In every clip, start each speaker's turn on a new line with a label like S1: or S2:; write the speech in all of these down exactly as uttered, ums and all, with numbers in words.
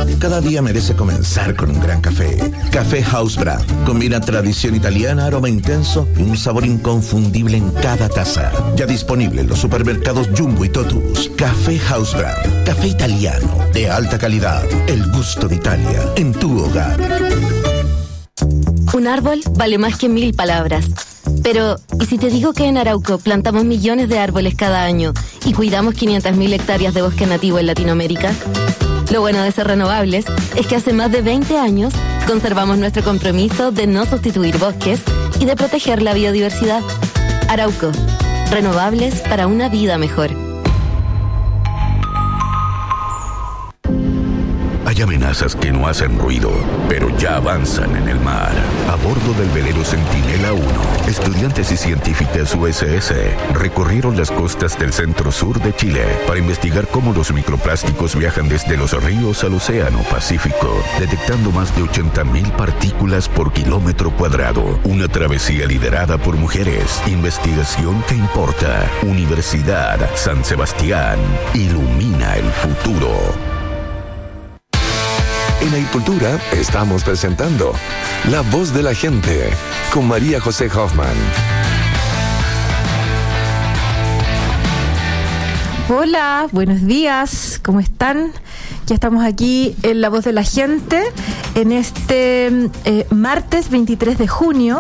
S1: Cada día merece comenzar con un gran café. Café House Brand. Combina tradición italiana, aroma intenso y un sabor inconfundible en cada taza. Ya disponible en los supermercados Jumbo y Totus. Café House Brand. Café italiano de alta calidad. El gusto de Italia en tu hogar.
S2: Un árbol vale más que mil palabras. Pero, ¿y si te digo que en Arauco plantamos millones de árboles cada año y cuidamos quinientas mil hectáreas de bosque nativo en Latinoamérica? Lo bueno de ser renovables es que hace más de veinte años conservamos nuestro compromiso de no sustituir bosques y de proteger la biodiversidad. Arauco, renovables para una vida mejor.
S3: Hay amenazas que no hacen ruido, pero ya avanzan en el mar. A bordo del velero Centinela uno, estudiantes y científicas U S S recorrieron las costas del centro-sur de Chile para investigar cómo los microplásticos viajan desde los ríos al océano Pacífico, detectando más de ochenta mil partículas por kilómetro cuadrado. Una travesía liderada por mujeres. Investigación que importa. Universidad San Sebastián. Ilumina el futuro.
S4: En Agricultura estamos presentando La Voz de la Gente con María José Hoffman.
S5: Hola, buenos días, ¿cómo están? Ya estamos aquí en La Voz de la Gente en este eh, martes veintitrés de junio.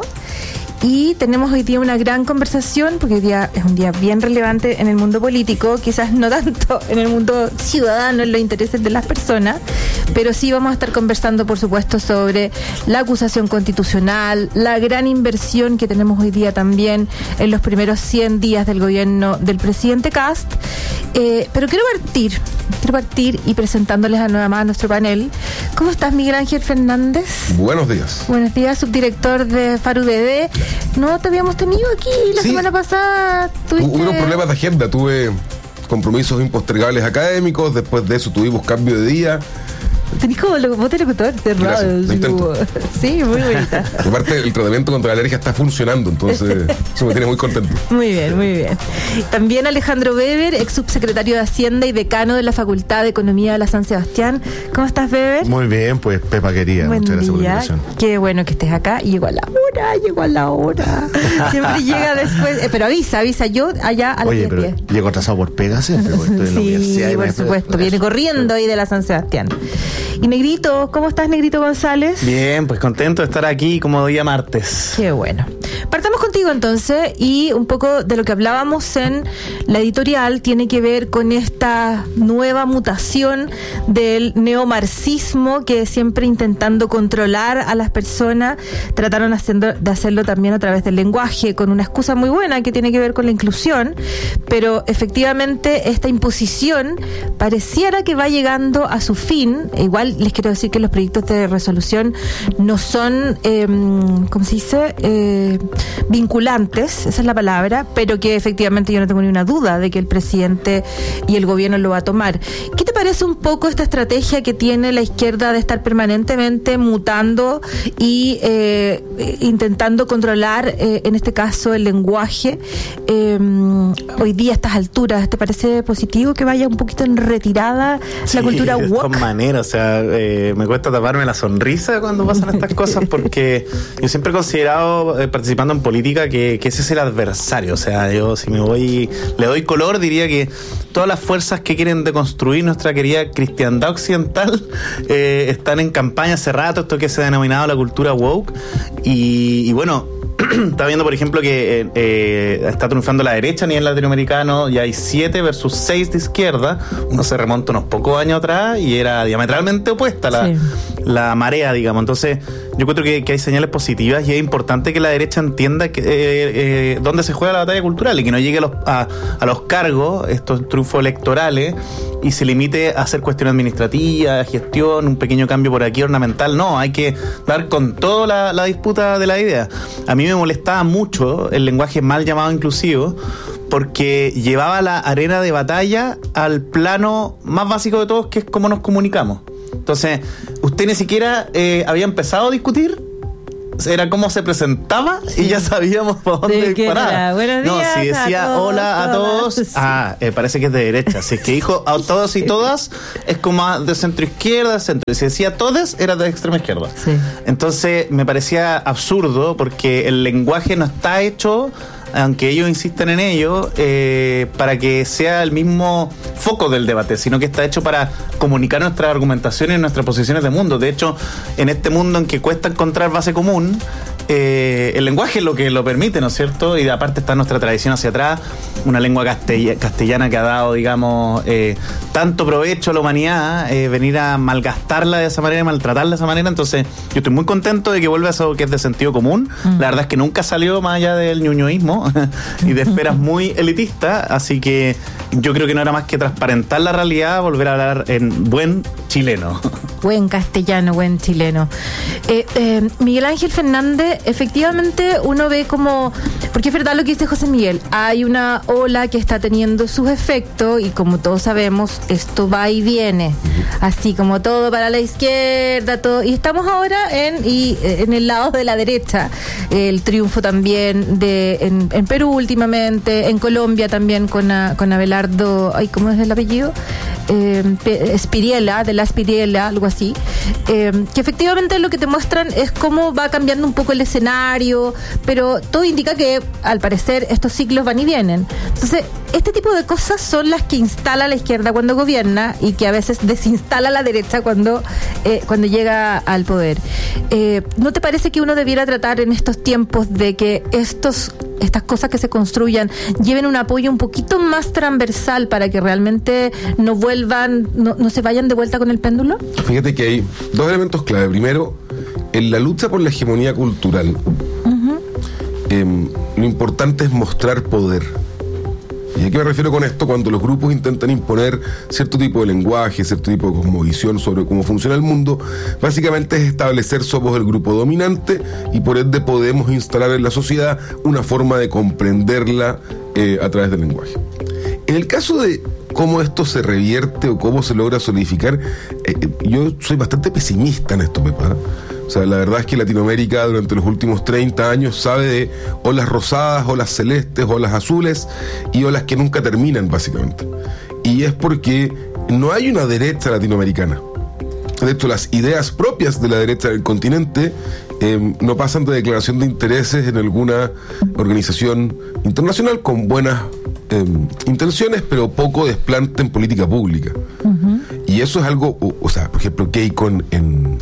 S5: Y tenemos hoy día una gran conversación, porque hoy día es un día bien relevante en el mundo político, quizás no tanto en el mundo ciudadano, en los intereses de las personas, pero sí vamos a estar conversando, por supuesto, sobre la acusación constitucional, la gran inversión que tenemos hoy día también en los primeros cien días del gobierno del presidente Kast. Eh, pero quiero partir, quiero partir y presentándoles a nueva más a nuestro panel. ¿Cómo estás, Miguel Ángel Fernández?
S6: Buenos días.
S5: Buenos días, subdirector de F A R U D D. No te habíamos tenido aquí la sí. semana pasada.
S6: Tuviste... Hubo unos problemas de agenda, tuve compromisos impostergables académicos, después de eso tuvimos cambio de día.
S5: Tenés como voz de locutor de radio. Sí, muy bonita.
S6: Aparte, el tratamiento contra la alergia está funcionando, entonces eso me tiene muy contento.
S5: Muy bien, muy bien. También Alejandro Weber, ex subsecretario de Hacienda y decano de la Facultad de Economía de la San Sebastián. ¿Cómo estás, Weber?
S7: Muy bien, pues Pepa querida.
S5: Buen
S7: muchas gracias
S5: día.
S7: por la invitación.
S5: Qué bueno que estés acá. Y llegó a la hora, llegó a la hora. Siempre llega después. Eh, pero avisa, avisa. Yo allá a las
S7: Oye, pero diez. Llego atrasado por pega siempre. Estoy en la
S5: sí,
S7: universidad
S5: por supuesto. Viene corriendo ahí de la San Sebastián. Y Negrito, ¿cómo estás, Negrito González?
S8: Bien, pues contento de estar aquí como día martes.
S5: Qué bueno. Partamos contigo entonces, y un poco de lo que hablábamos en la editorial tiene que ver con esta nueva mutación del neomarxismo, que siempre intentando controlar a las personas, trataron haciendo, de hacerlo también a través del lenguaje, con una excusa muy buena que tiene que ver con la inclusión, pero efectivamente esta imposición pareciera que va llegando a su fin. Igual les quiero decir que los proyectos de resolución no son, eh, ¿cómo se dice?, eh, vinculantes, esa es la palabra, pero que efectivamente yo no tengo ni una duda de que el presidente y el gobierno lo va a tomar. ¿Qué te parece un poco esta estrategia que tiene la izquierda de estar permanentemente mutando y eh, intentando controlar, eh, en este caso, el lenguaje? Eh, hoy día, a estas alturas, ¿te parece positivo que vaya un poquito en retirada
S8: sí,
S5: la cultura woke?
S8: Con manera, o sea, eh, me cuesta taparme la sonrisa cuando pasan estas cosas, porque yo siempre he considerado, eh, participando en política, que, que ese es el adversario. O sea, yo si me voy, le doy color, diría que todas las fuerzas que quieren deconstruir nuestra querida cristiandad occidental eh, están en campaña hace rato, esto que se ha denominado la cultura woke. Y, y bueno, está viendo, por ejemplo, que eh, eh, está triunfando la derecha a nivel latinoamericano, y hay siete versus seis de izquierda. Uno se remonta unos pocos años atrás y era diametralmente opuesta la, sí. la marea, digamos. Entonces, yo creo que, que hay señales positivas, y es importante que la derecha entienda que, eh, eh, dónde se juega la batalla cultural, y que no llegue a los, a, a los cargos, estos triunfos electorales, y se limite a hacer cuestiones administrativas, gestión, un pequeño cambio por aquí ornamental. No, hay que dar con toda la, la disputa de la idea. A mí me molestaba mucho el lenguaje mal llamado inclusivo, porque llevaba la arena de batalla al plano más básico de todos, que es cómo nos comunicamos. Entonces, usted ni siquiera eh, había empezado a discutir era cómo se presentaba y ya sabíamos por dónde disparar.
S5: Buenos días.
S8: No, si decía
S5: a todos,
S8: hola a todos,
S5: todas.
S8: ah, eh, parece que es de derecha. Si es que dijo a todos y todas, es como de centro izquierda, centro. Y si decía todes, era de extrema izquierda.
S5: Sí.
S8: Entonces me parecía absurdo porque el lenguaje no está hecho, aunque ellos insisten en ello, eh, para que sea el mismo foco del debate, sino que está hecho para comunicar nuestras argumentaciones y nuestras posiciones de mundo. De hecho, en este mundo en que cuesta encontrar base común, eh, el lenguaje es lo que lo permite, ¿no es cierto? Y aparte está nuestra tradición hacia atrás, una lengua castell- castellana que ha dado, digamos, eh, tanto provecho a la humanidad, eh, venir a malgastarla de esa manera, maltratarla de esa manera. Entonces, yo estoy muy contento de que vuelva eso que es de sentido común. Mm. La verdad es que nunca salió más allá del ñuñoísmo y de esferas muy elitistas, así que yo creo que no era más que transparentar la realidad, volver a hablar en buen chileno.
S5: Buen castellano, buen chileno. Eh, eh, Miguel Ángel Fernández, efectivamente uno ve como, porque es verdad lo que dice José Miguel, hay una ola que está teniendo sus efectos y como todos sabemos, esto va y viene, así como todo para la izquierda, todo, y estamos ahora en, y, en el lado de la derecha, el triunfo también de en, en Perú últimamente, en Colombia también con, a, con Abelardo, ay, ¿cómo es el apellido? Eh, Spiriela, de la Spiriela, algo así, eh, que efectivamente lo que te muestran es cómo va cambiando un poco el escenario, pero todo indica que al parecer estos ciclos van y vienen. Entonces, este tipo de cosas son las que instala la izquierda cuando gobierna y que a veces desinstala la derecha cuando, eh, cuando llega al poder. Eh, ¿No te parece que uno debiera tratar en estos tiempos de que estos estas cosas que se construyan lleven un apoyo un poquito más transversal para que realmente no vuelvan, no, no se vayan de vuelta con el péndulo?
S6: Fíjate que hay dos elementos clave. Primero, en la lucha por la hegemonía cultural, uh-huh. eh, lo importante es mostrar poder. ¿Y a qué me refiero con esto? Cuando los grupos intentan imponer cierto tipo de lenguaje, cierto tipo de cosmovisión sobre cómo funciona el mundo, básicamente es establecer somos el grupo dominante y por ende podemos instalar en la sociedad una forma de comprenderla eh, a través del lenguaje. En el caso de cómo esto se revierte o cómo se logra solidificar, eh, yo soy bastante pesimista en esto, Pepa. O sea, la verdad es que Latinoamérica durante los últimos treinta años sabe de olas rosadas, olas celestes, olas azules y olas que nunca terminan, básicamente. Y es porque no hay una derecha latinoamericana. De hecho, las ideas propias de la derecha del continente eh, no pasan de declaración de intereses en alguna organización internacional con buenas eh, intenciones, pero poco desplante en política pública. Uh-huh. Y eso es algo, o, o sea, por ejemplo, Keiko en... en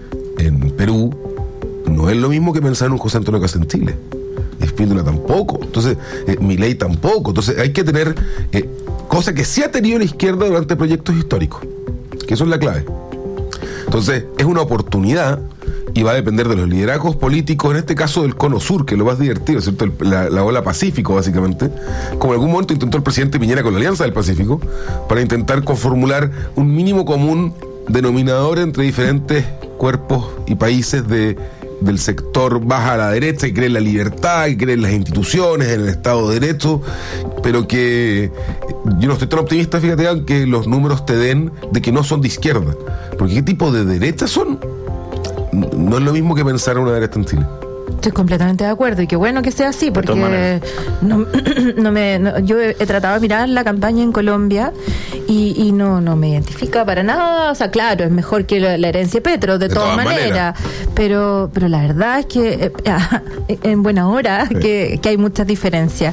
S6: en Perú no es lo mismo que pensar en un José Antonio Cast en Chile. Espíndola tampoco. Entonces, eh, Milei tampoco. Entonces, hay que tener eh, cosa que sí ha tenido la izquierda durante proyectos históricos, que eso es la clave. Entonces, es una oportunidad y va a depender de los liderazgos políticos, en este caso del Cono Sur, que es lo más divertido, ¿cierto? El, la, la ola Pacífico, básicamente, como en algún momento intentó el presidente Piñera con la Alianza del Pacífico, para intentar conformular un mínimo común denominador entre diferentes cuerpos y países de, del sector baja a la derecha, que creen en la libertad, que creen en las instituciones, en el Estado de Derecho, pero que yo no estoy tan optimista, fíjate, aunque los números te den de que no son de izquierda, porque ¿qué tipo de derecha son? No es lo mismo que pensar en una derecha en Chile.
S5: Estoy completamente de acuerdo y qué bueno que sea así, porque no, no me, no, yo he, he tratado de mirar la campaña en Colombia y, y no, no me identifica para nada. O sea, claro, es mejor que la, la herencia Petro, de, de todas, todas maneras, maneras, pero pero la verdad es que eh, en buena hora sí. que, que hay muchas diferencias.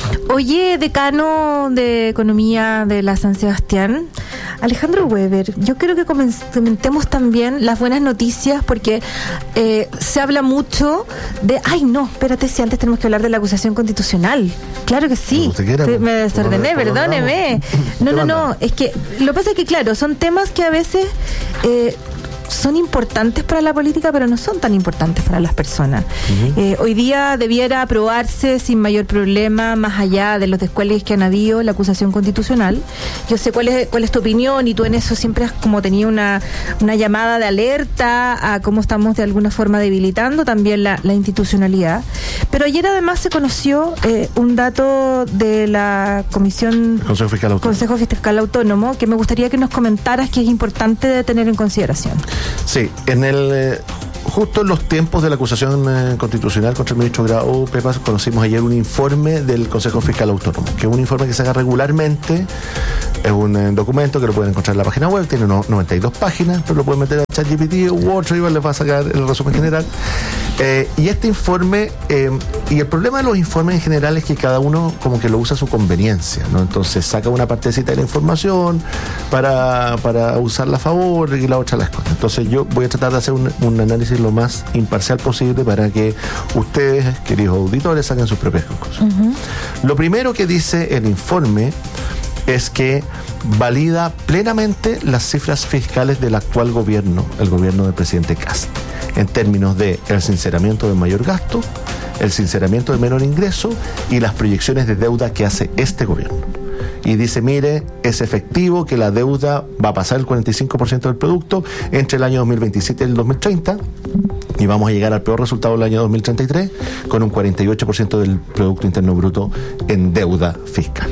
S5: Oye, decano de Economía de la San Sebastián, Alejandro Weber, yo creo que comentemos también las buenas noticias, porque eh, se habla mucho de, ay no, espérate, si antes tenemos que hablar de la acusación constitucional. Claro que sí, quiera, me desordené, perdóneme. No, no, no, es que lo que pasa es que claro, son temas que a veces eh, son importantes para la política, pero no son tan importantes para las personas. Uh-huh. Eh, hoy día debiera aprobarse sin mayor problema, más allá de los descuelgues que han habido, la acusación constitucional. Yo sé cuál es cuál es tu opinión, y tú en eso siempre has como tenido una, una llamada de alerta a cómo estamos de alguna forma debilitando también la, la institucionalidad. Pero ayer además se conoció eh, un dato de la Comisión
S7: Consejo Fiscal Autónomo.
S5: Consejo Fiscal Autónomo, que me gustaría que nos comentaras, que es importante de tener en consideración.
S7: Sí, en el eh, justo en los tiempos de la acusación eh, constitucional contra el ministro Grau, Pepa, conocimos ayer un informe del Consejo Fiscal Autónomo, que es un informe que se haga regularmente, es un eh, documento que lo pueden encontrar en la página web, tiene unos noventa y dos páginas, pero lo pueden meter a ChatGPT u otro y les va a sacar el resumen general. Eh, y este informe, eh, y el problema de los informes en general es que cada uno como que lo usa a su conveniencia, ¿no? Entonces saca una partecita de la información para, para usarla a favor y la otra la esconde. Entonces yo voy a tratar de hacer un, un análisis lo más imparcial posible para que ustedes, queridos auditores, saquen sus propias conclusiones. Uh-huh. Lo primero que dice el informe es que valida plenamente las cifras fiscales del actual gobierno, el gobierno del presidente Kast, en términos de el sinceramiento de mayor gasto, el sinceramiento de menor ingreso y las proyecciones de deuda que hace este gobierno. Y dice, mire, es efectivo que la deuda va a pasar el cuarenta y cinco por ciento del producto entre el año dos mil veintisiete y el dos mil treinta, y vamos a llegar al peor resultado del año dos mil treinta y tres, con un cuarenta y ocho por ciento del Producto Interno Bruto en deuda fiscal.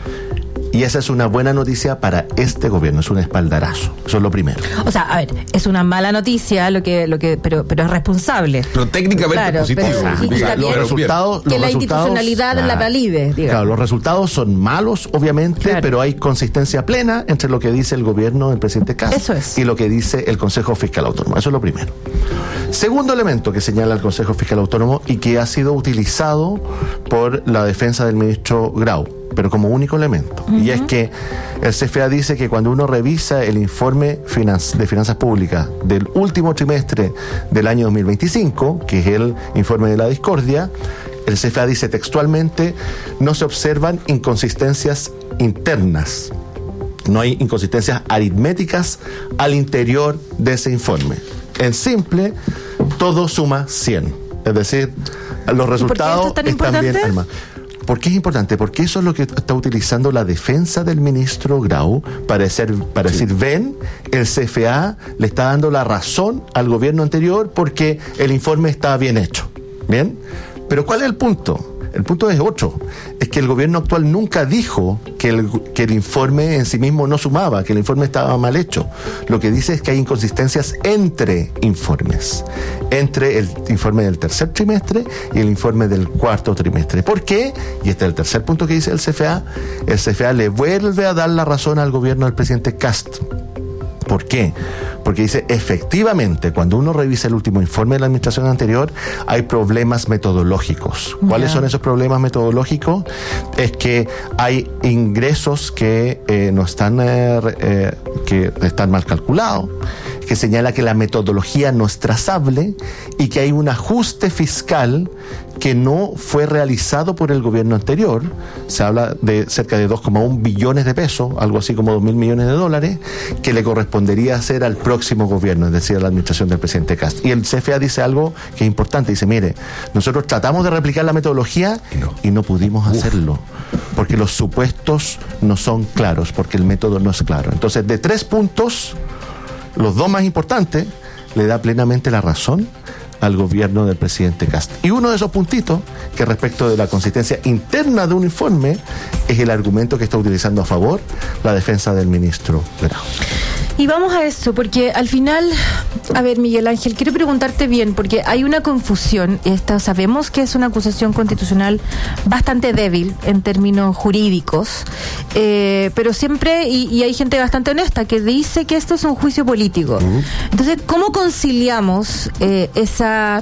S7: Y esa es una buena noticia para este gobierno, es un espaldarazo. Eso es lo primero.
S5: O sea, a ver, es una mala noticia, lo que, lo que, pero, pero es responsable.
S6: Pero técnicamente
S5: claro,
S6: positivo.
S5: Pero, y, y
S7: Diga, los resultados,
S5: que
S7: los
S5: la
S7: resultados,
S5: institucionalidad
S7: claro,
S5: la valide. Digamos.
S7: Claro, los resultados son malos, obviamente, claro, pero hay consistencia plena entre lo que dice el gobierno del presidente Kast
S5: Eso es.
S7: y lo que dice el Consejo Fiscal Autónomo. Eso es lo primero. Segundo elemento que señala el Consejo Fiscal Autónomo y que ha sido utilizado por la defensa del ministro Grau, pero como único elemento. Uh-huh. Y es que el C F A dice que cuando uno revisa el informe finanz- de finanzas públicas del último trimestre del año dos mil veinticinco, que es el informe de la discordia, el C F A dice textualmente, no se observan inconsistencias internas. No hay inconsistencias aritméticas al interior de ese informe. En simple, todo suma cien. Es decir, los resultados
S5: ¿Por qué esto es tan
S7: están bien
S5: importante?
S7: armados. ¿Por qué es importante? Porque eso es lo que está utilizando la defensa del ministro Grau para, decir, para sí. decir, ven, el C F A le está dando la razón al gobierno anterior porque el informe está bien hecho. ¿Bien? Pero ¿cuál es el punto? El punto es otro, es que el gobierno actual nunca dijo que el, que el informe en sí mismo no sumaba, que el informe estaba mal hecho. Lo que dice es que hay inconsistencias entre informes, entre el informe del tercer trimestre y el informe del cuarto trimestre. ¿Por qué? Y este es el tercer punto que dice el C F A, el C F A le vuelve a dar la razón al gobierno del presidente Kast. ¿Por qué? Porque dice, efectivamente, cuando uno revisa el último informe de la administración anterior, hay problemas metodológicos. ¿Cuáles yeah. son esos problemas metodológicos? Es que hay ingresos que eh, no están, eh, eh, que están mal calculados, que señala que la metodología no es trazable y que hay un ajuste fiscal que no fue realizado por el gobierno anterior. Se habla de cerca de dos coma uno billones de pesos, algo así como dos mil millones de dólares, que le correspondería hacer al próximo gobierno, es decir, a la administración del presidente Kast. Y el C F A dice algo que es importante, dice, mire, nosotros tratamos de replicar la metodología no. y no pudimos Uf. hacerlo, porque los supuestos no son claros, porque el método no es claro. Entonces, de tres puntos, los dos más importantes, le da plenamente la razón al gobierno del presidente Kast. Y uno de esos puntitos, que respecto de la consistencia interna de un informe, es el argumento que está utilizando a favor la defensa del ministro Grau.
S5: Y vamos a eso, porque al final, a ver, Miguel Ángel, quiero preguntarte bien, porque hay una confusión. Esta, sabemos que es una acusación constitucional bastante débil en términos jurídicos, eh, pero siempre, y, y hay gente bastante honesta que dice que esto es un juicio político. Uh-huh. Entonces, ¿cómo conciliamos eh, esa...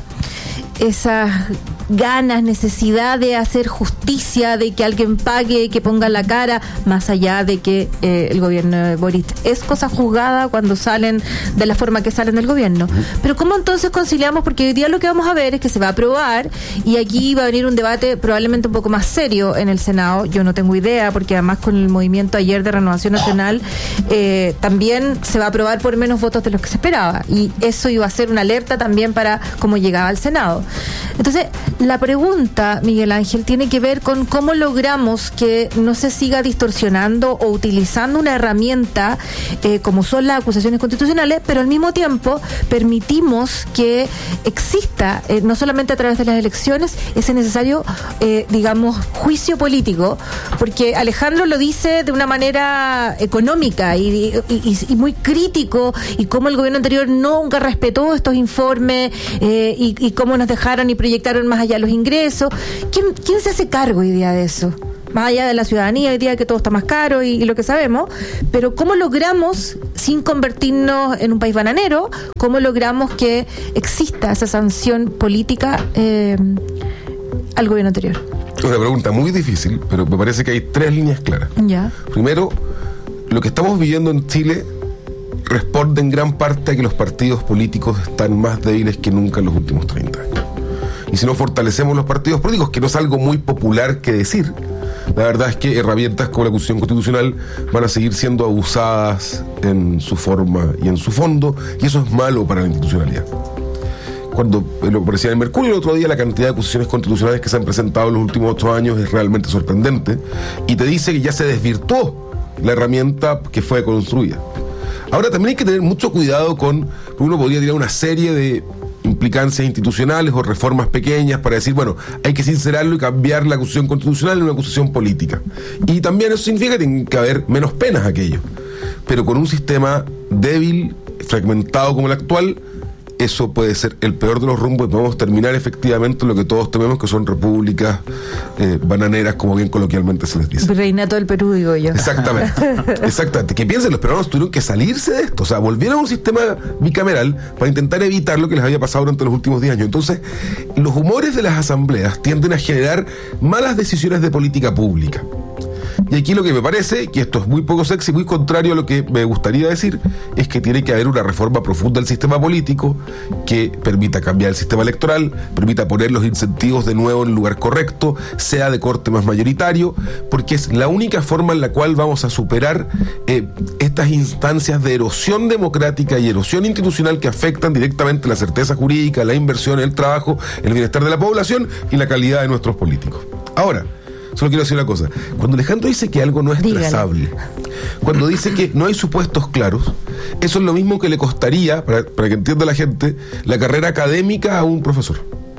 S5: esas ganas, necesidad de hacer justicia, de que alguien pague, que ponga la cara, más allá de que eh, el gobierno de Boric es cosa juzgada cuando salen de la forma que salen del gobierno? Pero ¿cómo entonces conciliamos? Porque hoy día lo que vamos a ver es que se va a aprobar y aquí va a venir un debate probablemente un poco más serio en el Senado. Yo no tengo idea, porque además con el movimiento ayer de Renovación Nacional eh, también se va a aprobar por menos votos de los que se esperaba, y eso iba a ser una alerta también para cómo llegaba al Senado. Entonces, La pregunta, Miguel Ángel, tiene que ver con cómo logramos que no se siga distorsionando o utilizando una herramienta eh, como son las acusaciones constitucionales, pero al mismo tiempo permitimos que exista, eh, no solamente a través de las elecciones, ese necesario, eh, digamos, juicio político, porque Alejandro lo dice de una manera económica y, y, y muy crítico, y cómo el gobierno anterior nunca respetó estos informes eh, y, y cómo nos dejaron y proyectaron más allá los ingresos. ¿Quién, quién se hace cargo hoy día de eso? Más allá de la ciudadanía, hoy día que todo está más caro y, y lo que sabemos, pero ¿cómo logramos, sin convertirnos en un país bananero, cómo logramos que exista esa sanción política eh, al gobierno anterior?
S6: Es una pregunta muy difícil, pero me parece que hay tres líneas claras.
S5: Ya.
S6: Primero, lo que estamos viviendo en Chile responde en gran parte a que los partidos políticos están más débiles que nunca en los últimos treinta años. Y si no fortalecemos los partidos políticos, que no es algo muy popular que decir, la verdad es que herramientas como la acusación constitucional van a seguir siendo abusadas en su forma y en su fondo, y eso es malo para la institucionalidad. Cuando lo aparecía en el Mercurio el otro día, la cantidad de acusaciones constitucionales que se han presentado en los últimos ocho años es realmente sorprendente, y te dice que ya se desvirtuó la herramienta que fue construida. Ahora también hay que tener mucho cuidado con, uno podría tirar una serie de implicancias institucionales o reformas pequeñas para decir, bueno, hay que sincerarlo y cambiar la acusación constitucional en una acusación política. Y también eso significa que tiene que haber menos penas aquello. Pero con un sistema débil, fragmentado como el actual, eso puede ser el peor de los rumbos y podemos terminar efectivamente lo que todos tememos, que son repúblicas eh, bananeras, como bien coloquialmente se les dice.
S5: Reinato del Perú, digo yo.
S6: Exactamente, exactamente. Que piensen, los peruanos tuvieron que salirse de esto, o sea, volvieron a un sistema bicameral para intentar evitar lo que les había pasado durante los últimos diez años. Entonces, los humores de las asambleas tienden a generar malas decisiones de política pública. Y aquí lo que me parece, que esto es muy poco sexy, muy contrario a lo que me gustaría decir, es que tiene que haber una reforma profunda del sistema político que permita cambiar el sistema electoral, permita poner los incentivos de nuevo en el lugar correcto, sea de corte más mayoritario, porque es la única forma en la cual vamos a superar eh, estas instancias de erosión democrática y erosión institucional que afectan directamente la certeza jurídica, la inversión, el trabajo, el bienestar de la población y la calidad de nuestros políticos. Ahora, solo quiero decir una cosa. Cuando Alejandro dice que algo no es
S5: Dígale.
S6: trazable, cuando dice que no hay supuestos claros, eso es lo mismo que le costaría, para, para que entienda la gente, la carrera académica a un profesor.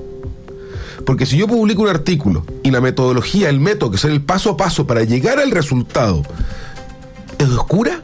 S6: Porque si yo publico un artículo y la metodología, el método, que es el paso a paso para llegar al resultado, es oscura,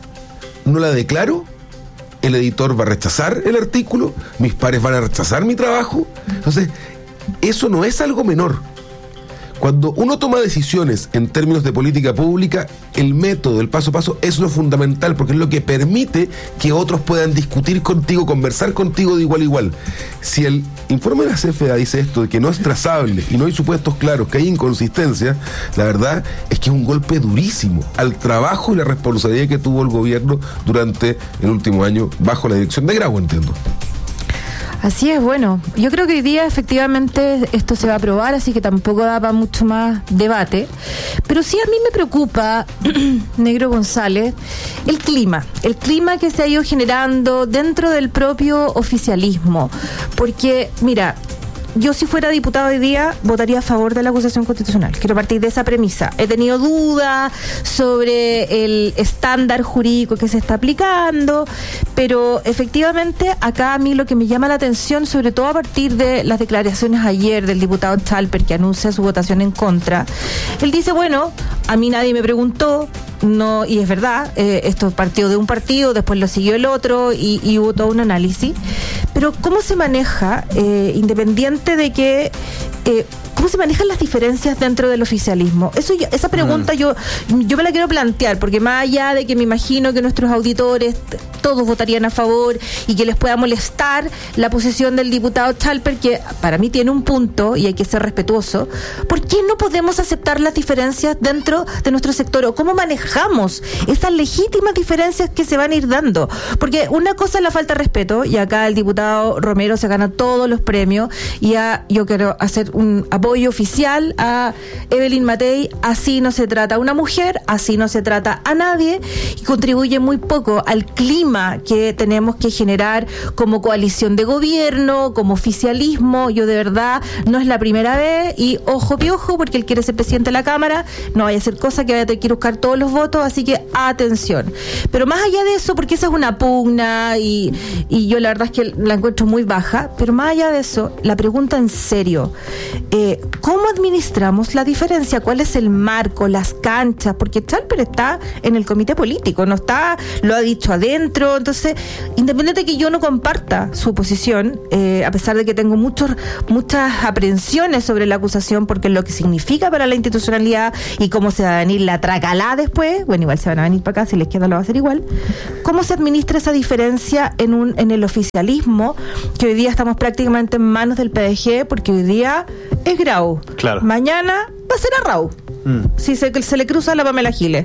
S6: no la declaro, el editor va a rechazar el artículo, mis pares van a rechazar mi trabajo. Entonces, eso no es algo menor. Cuando uno toma decisiones en términos de política pública, el método, el paso a paso, es lo fundamental, porque es lo que permite que otros puedan discutir contigo, conversar contigo de igual a igual. Si el informe de la C F A dice esto, de que no es trazable y no hay supuestos claros, que hay inconsistencia, la verdad es que es un golpe durísimo al trabajo y la responsabilidad que tuvo el gobierno durante el último año bajo la dirección de Grau, entiendo.
S5: Así es, bueno, yo creo que hoy día efectivamente esto se va a aprobar, así que tampoco da para mucho más debate, pero sí a mí me preocupa, Negro González, el clima, el clima que se ha ido generando dentro del propio oficialismo, porque, mira, yo si fuera diputado hoy día votaría a favor de la acusación constitucional. Quiero partir de esa premisa. He tenido dudas sobre el estándar jurídico que se está aplicando, pero efectivamente acá a mí lo que me llama la atención, sobre todo a partir de las declaraciones ayer del diputado Chalper, que anuncia su votación en contra, él dice, bueno, a mí nadie me preguntó, no, y es verdad, eh, esto partió de un partido, después lo siguió el otro y, y hubo todo un análisis, pero ¿cómo se maneja, eh, independiente de que eh, cómo se manejan las diferencias dentro del oficialismo? Eso ya, esa pregunta mm. yo yo me la quiero plantear, porque más allá de que me imagino que nuestros auditores t- todos votarían a favor y que les pueda molestar la posición del diputado Chalper, que para mí tiene un punto y hay que ser respetuoso, ¿por qué no podemos aceptar las diferencias dentro de nuestro sector? ¿O cómo manejamos esas legítimas diferencias que se van a ir dando? Porque una cosa es la falta de respeto, y acá el diputado Romero se gana todos los premios, y a, yo quiero hacer un apoyo apoyo oficial a Evelyn Matei. Así no se trata a una mujer, así no se trata a nadie, y contribuye muy poco al clima que tenemos que generar como coalición de gobierno, como oficialismo. Yo de verdad, no es la primera vez, y ojo piojo, porque él quiere ser presidente de la Cámara, no vaya a hacer cosa que vaya a tener que buscar todos los votos, así que atención. Pero más allá de eso, porque esa es una pugna, y, y yo la verdad es que la encuentro muy baja, pero más allá de eso, la pregunta en serio, eh, ¿cómo administramos la diferencia? ¿Cuál es el marco, las canchas? Porque Chalper está en el comité político, no está, lo ha dicho adentro. Entonces, independiente de que yo no comparta su posición, eh, a pesar de que tengo muchos, muchas aprensiones sobre la acusación, porque lo que significa para la institucionalidad y cómo se va a venir la tracalá después, bueno, igual se van a venir para acá, si la izquierda lo va a hacer igual. ¿Cómo se administra esa diferencia en un en el oficialismo, que hoy día estamos prácticamente en manos del P D G, porque hoy día es Grau,
S8: claro,
S5: mañana va a ser a Rau, mm. si se, se le cruza a la Pamela Giles?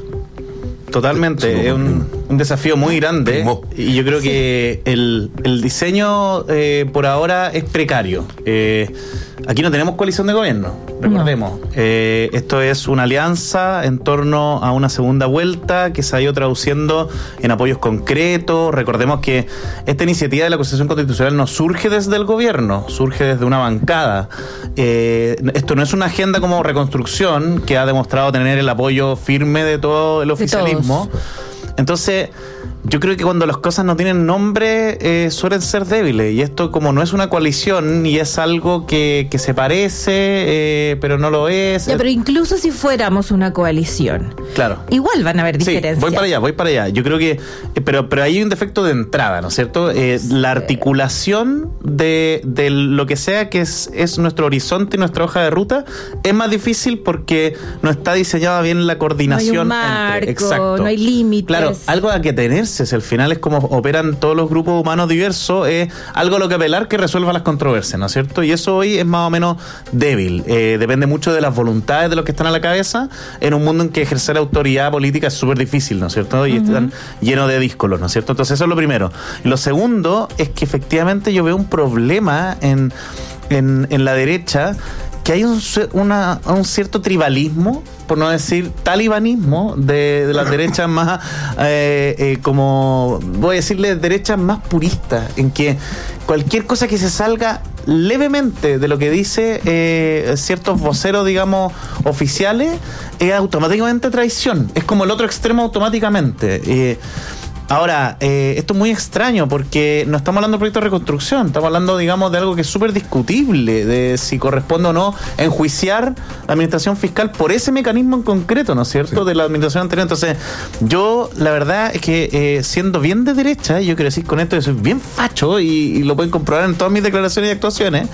S8: Totalmente, es un, un desafío muy grande, y yo creo sí. que el, el diseño eh, por ahora es precario. Eh, aquí no tenemos coalición de gobierno, recordemos. No. Eh, esto es una alianza en torno a una segunda vuelta que se ha ido traduciendo en apoyos concretos. Recordemos que esta iniciativa de la acusación constitucional no surge desde el gobierno, surge desde una bancada. Eh, esto no es una agenda como Reconstrucción, que ha demostrado tener el apoyo firme de todo el oficialismo. Entonces, yo creo que cuando las cosas no tienen nombre, eh, suelen ser débiles. Y esto, como no es una coalición y es algo que, que se parece, eh, pero no lo es.
S5: Ya, pero incluso si fuéramos una coalición,
S8: claro,
S5: igual van a haber diferencias.
S8: Sí, voy para allá, voy para allá. Yo creo que, eh, pero, pero hay un defecto de entrada, ¿no es cierto? Eh, sí. La articulación de, de lo que sea que es, es nuestro horizonte y nuestra hoja de ruta es más difícil porque no está diseñada bien la coordinación.
S5: No hay un marco,
S8: entre, exacto,
S5: no hay límites.
S8: Claro, algo a que tenerse. Si al final es como operan todos los grupos humanos diversos, es algo a lo que apelar que resuelva las controversias, ¿no es cierto? Y eso hoy es más o menos débil. Eh, depende mucho de las voluntades de los que están a la cabeza, en un mundo en que ejercer autoridad política es súper difícil, ¿no es cierto? Y uh-huh. están llenos de díscolos, ¿no es cierto? Entonces eso es lo primero. Y lo segundo es que efectivamente yo veo un problema en, en, en la derecha, que hay un, una, un cierto tribalismo, por no decir talibanismo, de, de las derechas más, eh, eh, como, voy a decirle, derechas más puristas, en que cualquier cosa que se salga levemente de lo que dice eh, ciertos voceros, digamos, oficiales, es automáticamente traición. Es como el otro extremo automáticamente. Eh, Ahora, eh, esto es muy extraño porque no estamos hablando de proyecto de reconstrucción, estamos hablando, digamos, de algo que es súper discutible, de si corresponde o no enjuiciar la administración fiscal por ese mecanismo en concreto, ¿no es cierto?, sí, de la administración anterior. Entonces, yo, la verdad es que eh, siendo bien de derecha, yo quiero decir con esto que soy bien facho, y, y lo pueden comprobar en todas mis declaraciones y actuaciones,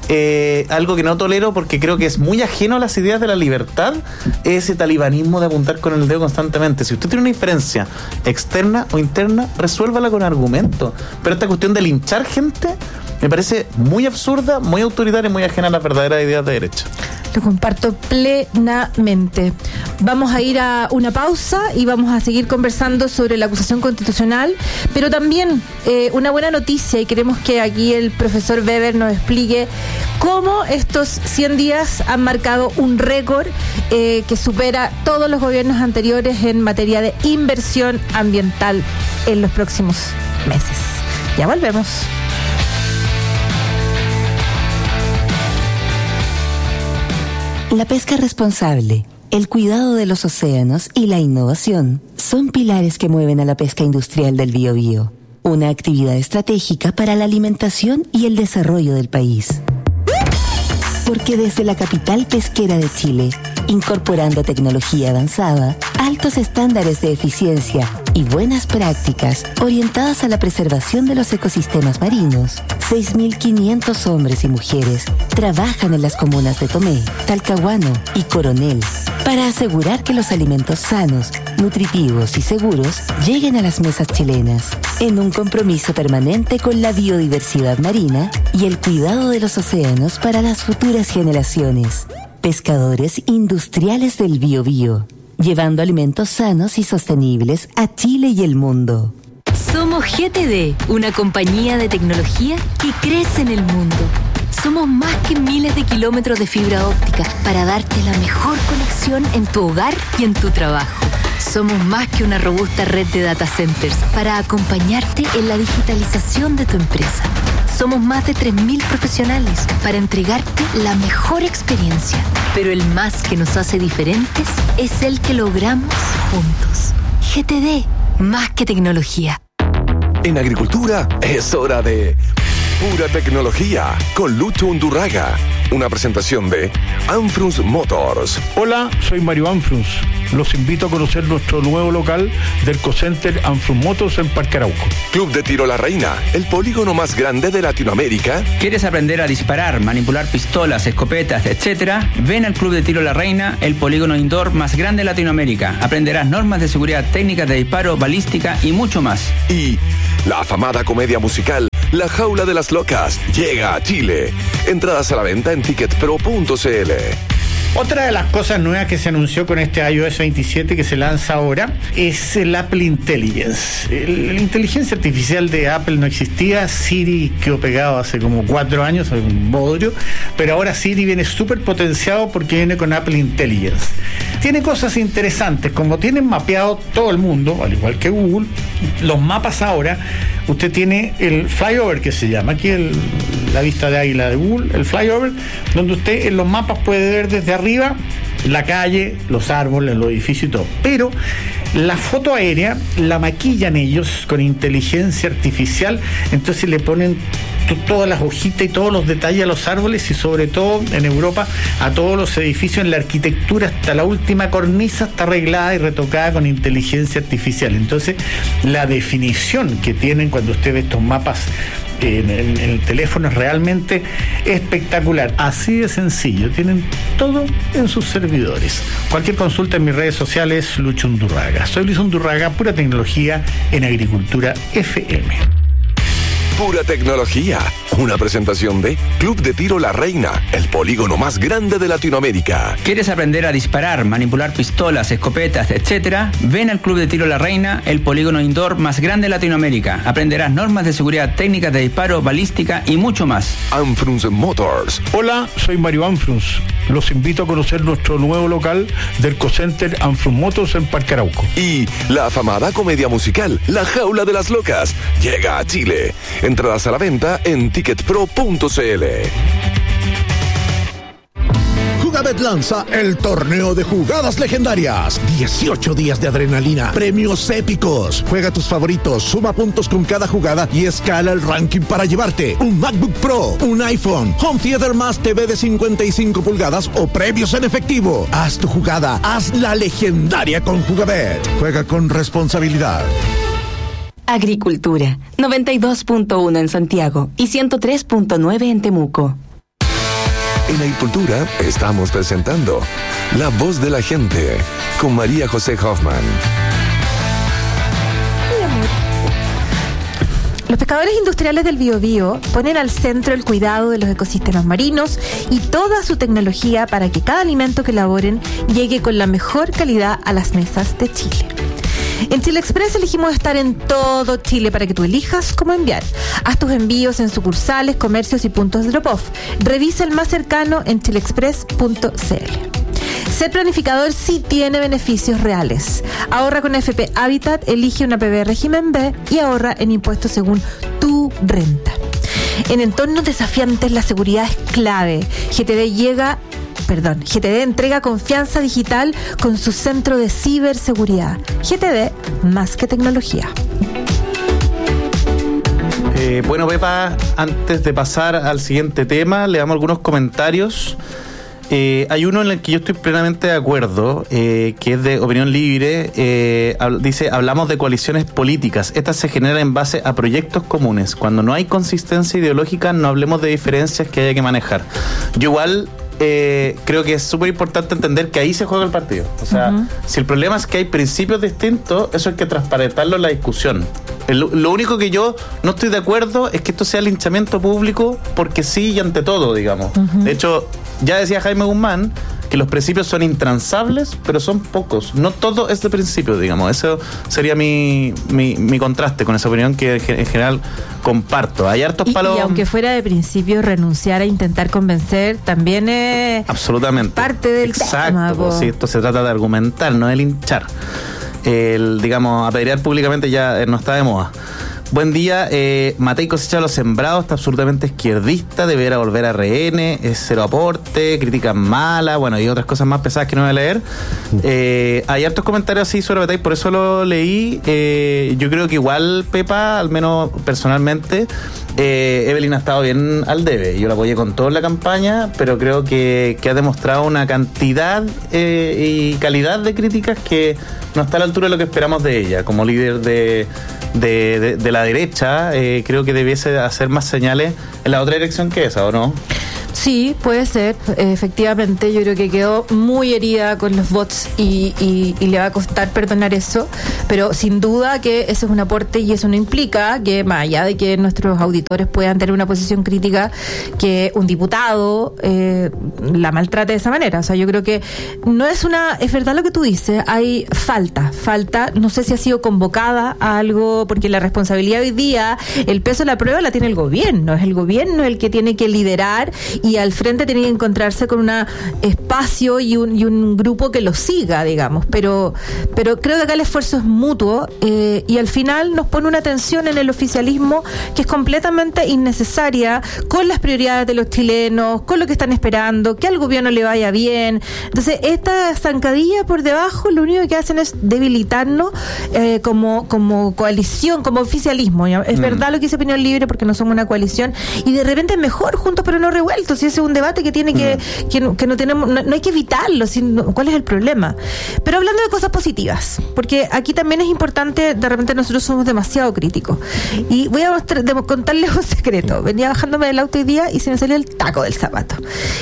S8: eh, algo que no tolero porque creo que es muy ajeno a las ideas de la libertad, ese talibanismo de apuntar con el dedo constantemente. Si usted tiene una diferencia externa o interna, resuélvala con argumentos. Pero esta cuestión de linchar gente me parece muy absurda, muy autoritaria y muy ajena a las verdaderas ideas de derecha.
S5: Lo comparto plenamente. Vamos a ir a una pausa y vamos a seguir conversando sobre la acusación constitucional, pero también eh, una buena noticia, y queremos que aquí el profesor Weber nos explique cómo estos cien días han marcado un récord eh, que supera todos los gobiernos anteriores en materia de inversión ambiental en los próximos meses. Ya volvemos.
S9: La pesca responsable, el cuidado de los océanos y la innovación son pilares que mueven a la pesca industrial del Biobío, una actividad estratégica para la alimentación y el desarrollo del país. Porque desde la capital pesquera de Chile, incorporando tecnología avanzada, altos estándares de eficiencia y buenas prácticas orientadas a la preservación de los ecosistemas marinos, seis mil quinientos hombres y mujeres trabajan en las comunas de Tomé, Talcahuano y Coronel para asegurar que los alimentos sanos, nutritivos y seguros lleguen a las mesas chilenas, en un compromiso permanente con la biodiversidad marina y el cuidado de los océanos para las futuras generaciones. Pescadores industriales del Biobío, llevando alimentos sanos y sostenibles a Chile y el mundo.
S10: Somos G T D, una compañía de tecnología que crece en el mundo. Somos más que miles de kilómetros de fibra óptica para darte la mejor conexión en tu hogar y en tu trabajo. Somos más que una robusta red de data centers para acompañarte en la digitalización de tu empresa. Somos más de tres mil profesionales para entregarte la mejor experiencia. Pero el más que nos hace diferentes es el que logramos juntos. G T D, más que tecnología.
S4: En agricultura es hora de Pura Tecnología con Lucho Undurraga. Una presentación de Anfrunz Motors.
S11: Hola, soy Mario Anfrunz. Los invito a conocer nuestro nuevo local del Cocenter Anfrunz Motors en Parque Arauco.
S4: Club de Tiro La Reina, el polígono más grande de Latinoamérica.
S12: ¿Quieres aprender a disparar, manipular pistolas, escopetas, etcétera? Ven al Club de Tiro La Reina, el polígono indoor más grande de Latinoamérica. Aprenderás normas de seguridad, técnicas de disparo, balística y mucho más.
S4: Y la afamada comedia musical La Jaula de las Locas llega a Chile. Entradas a la venta en ticket pro punto c l.
S11: Otra de las cosas nuevas que se anunció con este iOS veintisiete que se lanza ahora es el Apple Intelligence. El, la inteligencia artificial de Apple no existía. Siri quedó pegado hace como cuatro años, un bodrio, pero ahora Siri viene súper potenciado porque viene con Apple Intelligence. Tiene cosas interesantes, como tienen mapeado todo el mundo, al igual que Google, los mapas ahora, usted tiene el flyover que se llama, aquí el, la vista de águila de Google, el flyover, donde usted en los mapas puede ver desde arriba la calle, los árboles, los edificios y todo. Pero la foto aérea la maquillan ellos con inteligencia artificial, entonces le ponen t- todas las hojitas y todos los detalles a los árboles y sobre todo en Europa a todos los edificios, en la arquitectura hasta la última cornisa está arreglada y retocada con inteligencia artificial. Entonces la definición que tienen cuando usted ve estos mapas En el, en el teléfono es realmente espectacular, así de sencillo, tienen todo en sus servidores. Cualquier consulta en mis redes sociales, Lucho Undurraga. Soy Luis Undurraga, Pura Tecnología en Agricultura F M.
S4: Pura Tecnología, una presentación de Club de Tiro La Reina, el polígono más grande de Latinoamérica.
S12: ¿Quieres aprender a disparar, manipular pistolas, escopetas, etcétera? Ven al Club de Tiro La Reina, el polígono indoor más grande de Latinoamérica. Aprenderás normas de seguridad, técnicas de disparo, balística y mucho más.
S4: Anfrunz Motors.
S11: Hola, soy Mario Anfrunz. Los invito a conocer nuestro nuevo local del Cocenter Anfrunz Motors en Parque Arauco.
S4: Y la afamada comedia musical La Jaula de las Locas llega a Chile. Entradas a la venta en ticket pro punto c l.
S1: Jugabet lanza el torneo de jugadas legendarias. dieciocho días de adrenalina, premios épicos. Juega tus favoritos, suma puntos con cada jugada y escala el ranking para llevarte un MacBook Pro, un iPhone, Home Theater más T V de cincuenta y cinco pulgadas o premios en efectivo. Haz tu jugada, haz la legendaria con Jugabet. Juega con responsabilidad.
S9: Agricultura, noventa y dos punto uno en Santiago y ciento tres punto nueve en Temuco.
S4: En Agricultura estamos presentando La Voz de la Gente con María José Hoffman.
S5: Los pescadores industriales del Biobío ponen al centro el cuidado de los ecosistemas marinos y toda su tecnología para que cada alimento que elaboren llegue con la mejor calidad a las mesas de Chile. En Chile Express elegimos estar en todo Chile para que tú elijas cómo enviar. Haz tus envíos en sucursales, comercios y puntos de drop-off. Revisa el más cercano en chile express punto c l. Ser planificador sí tiene beneficios reales. Ahorra con F P Habitat, elige una P B régimen B y ahorra en impuestos según tu renta. En entornos desafiantes la seguridad es clave. G T D llega... Perdón, G T D entrega confianza digital con su centro de ciberseguridad. G T D, más que tecnología.
S8: Eh, bueno, Pepa, antes de pasar al siguiente tema, le damos algunos comentarios. Eh, hay uno en el que yo estoy plenamente de acuerdo, eh, que es de opinión libre. Eh, hab- dice, hablamos de coaliciones políticas. Estas se generan en base a proyectos comunes. Cuando no hay consistencia ideológica, no hablemos de diferencias que haya que manejar. Yo igual... Eh, creo que es súper importante entender que ahí se juega el partido. O sea, uh-huh. si el problema es que hay principios distintos, eso hay que transparentarlo en la discusión. El, lo único que yo no estoy de acuerdo es que esto sea linchamiento público porque sí y ante todo, digamos. Uh-huh. De hecho, ya decía Jaime Guzmán que los principios son intransables, pero son pocos. No todo es de principio, digamos. Eso sería mi, mi, mi contraste con esa opinión que en general comparto. Hay hartos
S5: y,
S8: palos.
S5: Y aunque fuera de principio, renunciar a intentar convencer también es
S8: absolutamente
S5: parte del
S8: Exacto,
S5: tema.
S8: Pues, sí, esto se trata de argumentar, no de linchar. El, digamos, apedrear públicamente ya no está de moda. Buen día, eh, Matei cosecha los sembrados, está absolutamente izquierdista, deberá volver a R N, es cero aporte, críticas malas, bueno, y otras cosas más pesadas que no voy a leer. Eh, hay hartos comentarios así sobre Matei, por eso lo leí. Eh, yo creo que igual, Pepa, al menos personalmente, eh, Evelyn ha estado bien al debe. Yo la apoyé con todo en la campaña, pero creo que, que ha demostrado una cantidad eh, y calidad de críticas que no está a la altura de lo que esperamos de ella, como líder de... De, de, de la derecha, eh, creo que debiese hacer más señales en la otra dirección que esa, ¿o no?
S5: Sí, puede ser, efectivamente. Yo creo que quedó muy herida con los bots y, y, y le va a costar perdonar eso, pero sin duda que ese es un aporte y eso no implica que, más allá de que nuestros auditores puedan tener una posición crítica, que un diputado eh, la maltrate de esa manera. O sea, yo creo que no es una, es verdad lo que tú dices, hay falta, falta, no sé si ha sido convocada a algo, porque la responsabilidad hoy día, el peso de la prueba la tiene el gobierno, es el gobierno el que tiene que liderar y al frente tiene que encontrarse con un espacio y un, y un grupo que lo siga, digamos, pero pero creo que acá el esfuerzo es mutuo eh, y al final nos pone una tensión en el oficialismo que es completamente innecesaria con las prioridades de los chilenos, con lo que están esperando, que al gobierno le vaya bien. Entonces, esta zancadilla por debajo lo único que hacen es debilitarnos eh, como, como coalición, como oficialismo. Es mm. verdad lo que dice Opinión Libre, porque no somos una coalición y de repente es mejor juntos pero no revueltos. Si ese es un debate que tiene que, mm. que, no, que no tenemos, no, no hay que evitarlo, sino, ¿cuál es el problema? Pero hablando de cosas positivas, porque aquí también es importante, de repente nosotros somos demasiado críticos. Y voy a mostrar, de, contarles un secreto. Venía bajándome del auto hoy día y se me salió el taco del zapato.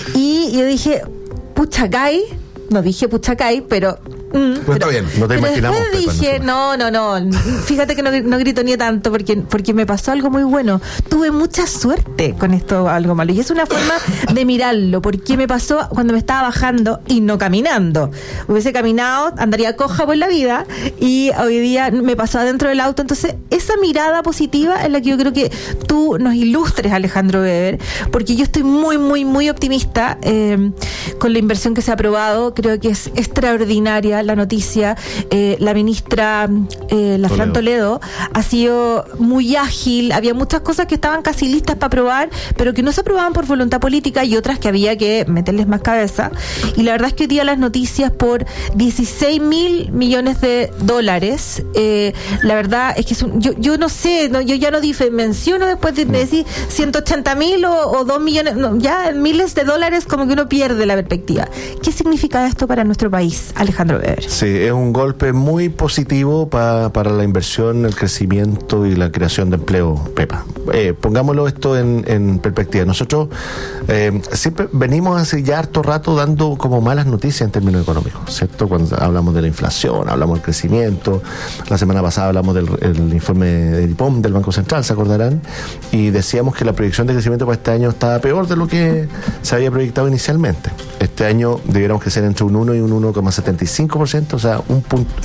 S5: Y yo dije, puchacay, no dije puchacay, pero... Mm,
S6: pues está bien, no te
S5: pero
S6: imaginamos.
S5: Después dije, no, no, no, fíjate que no, no grito ni tanto porque, porque me pasó algo muy bueno. Tuve mucha suerte con esto, algo malo. Y es una forma de mirarlo, porque me pasó cuando me estaba bajando y no caminando. Hubiese caminado, andaría coja por la vida y hoy día me pasó adentro del auto. Entonces, esa mirada positiva es la que yo creo que tú nos ilustres, Alejandro Weber, porque yo estoy muy, muy, muy optimista eh, con la inversión que se ha aprobado. Creo que es extraordinaria la noticia. Eh, la ministra eh, la Fran Toledo ha sido muy ágil, había muchas cosas que estaban casi listas para aprobar, pero que no se aprobaban por voluntad política y otras que había que meterles más cabeza, y la verdad es que hoy día las noticias por dieciséis mil millones de dólares, eh, la verdad es que es un, yo, yo no sé, no, yo ya no menciono después de, de decir ciento ochenta mil o, o dos millones, no, ya miles de dólares, como que uno pierde la perspectiva. ¿Qué significa esto para nuestro país, Alejandro?
S7: Sí, es un golpe muy positivo pa, para la inversión, el crecimiento y la creación de empleo, Pepa. Eh, pongámoslo esto en, en perspectiva. Nosotros eh, siempre venimos hace ya harto rato dando como malas noticias en términos económicos, ¿cierto? Cuando hablamos de la inflación, hablamos del crecimiento. La semana pasada hablamos del el informe del I P O M del Banco Central, ¿se acordarán? Y decíamos que la proyección de crecimiento para este año estaba peor de lo que se había proyectado inicialmente. Este año debiéramos crecer entre un uno y un uno coma setenta y cinco por ciento, o sea, un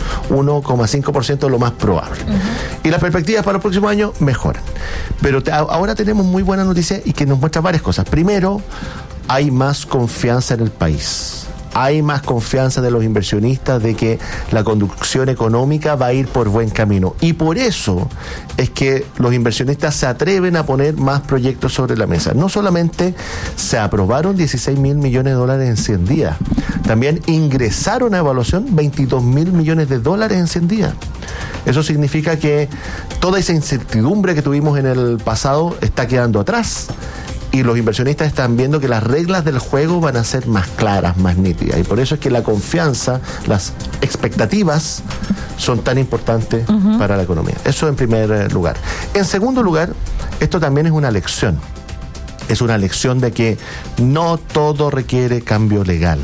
S7: uno coma cinco por ciento es lo más probable. Uh-huh. Y las perspectivas para los próximos años mejoran. Pero te, ahora tenemos muy buena noticia y que nos muestra varias cosas. Primero, hay más confianza en el país. Hay más confianza de los inversionistas de que la conducción económica va a ir por buen camino. Y por eso es que los inversionistas se atreven a poner más proyectos sobre la mesa. No solamente se aprobaron dieciséis mil millones de dólares en cien días, también ingresaron a evaluación veintidós mil millones de dólares en cien días. Eso significa que toda esa incertidumbre que tuvimos en el pasado está quedando atrás. Y los inversionistas están viendo que las reglas del juego van a ser más claras, más nítidas. Y por eso es que la confianza, las expectativas son tan importantes uh-huh. para la economía. Eso en primer lugar. En segundo lugar, esto también es una lección. Es una lección de que no todo requiere cambio legal.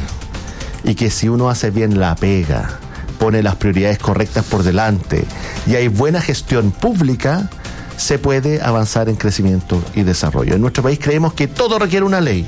S7: Y que si uno hace bien la pega, pone las prioridades correctas por delante y hay buena gestión pública, se puede avanzar en crecimiento y desarrollo. En nuestro país creemos que todo requiere una ley.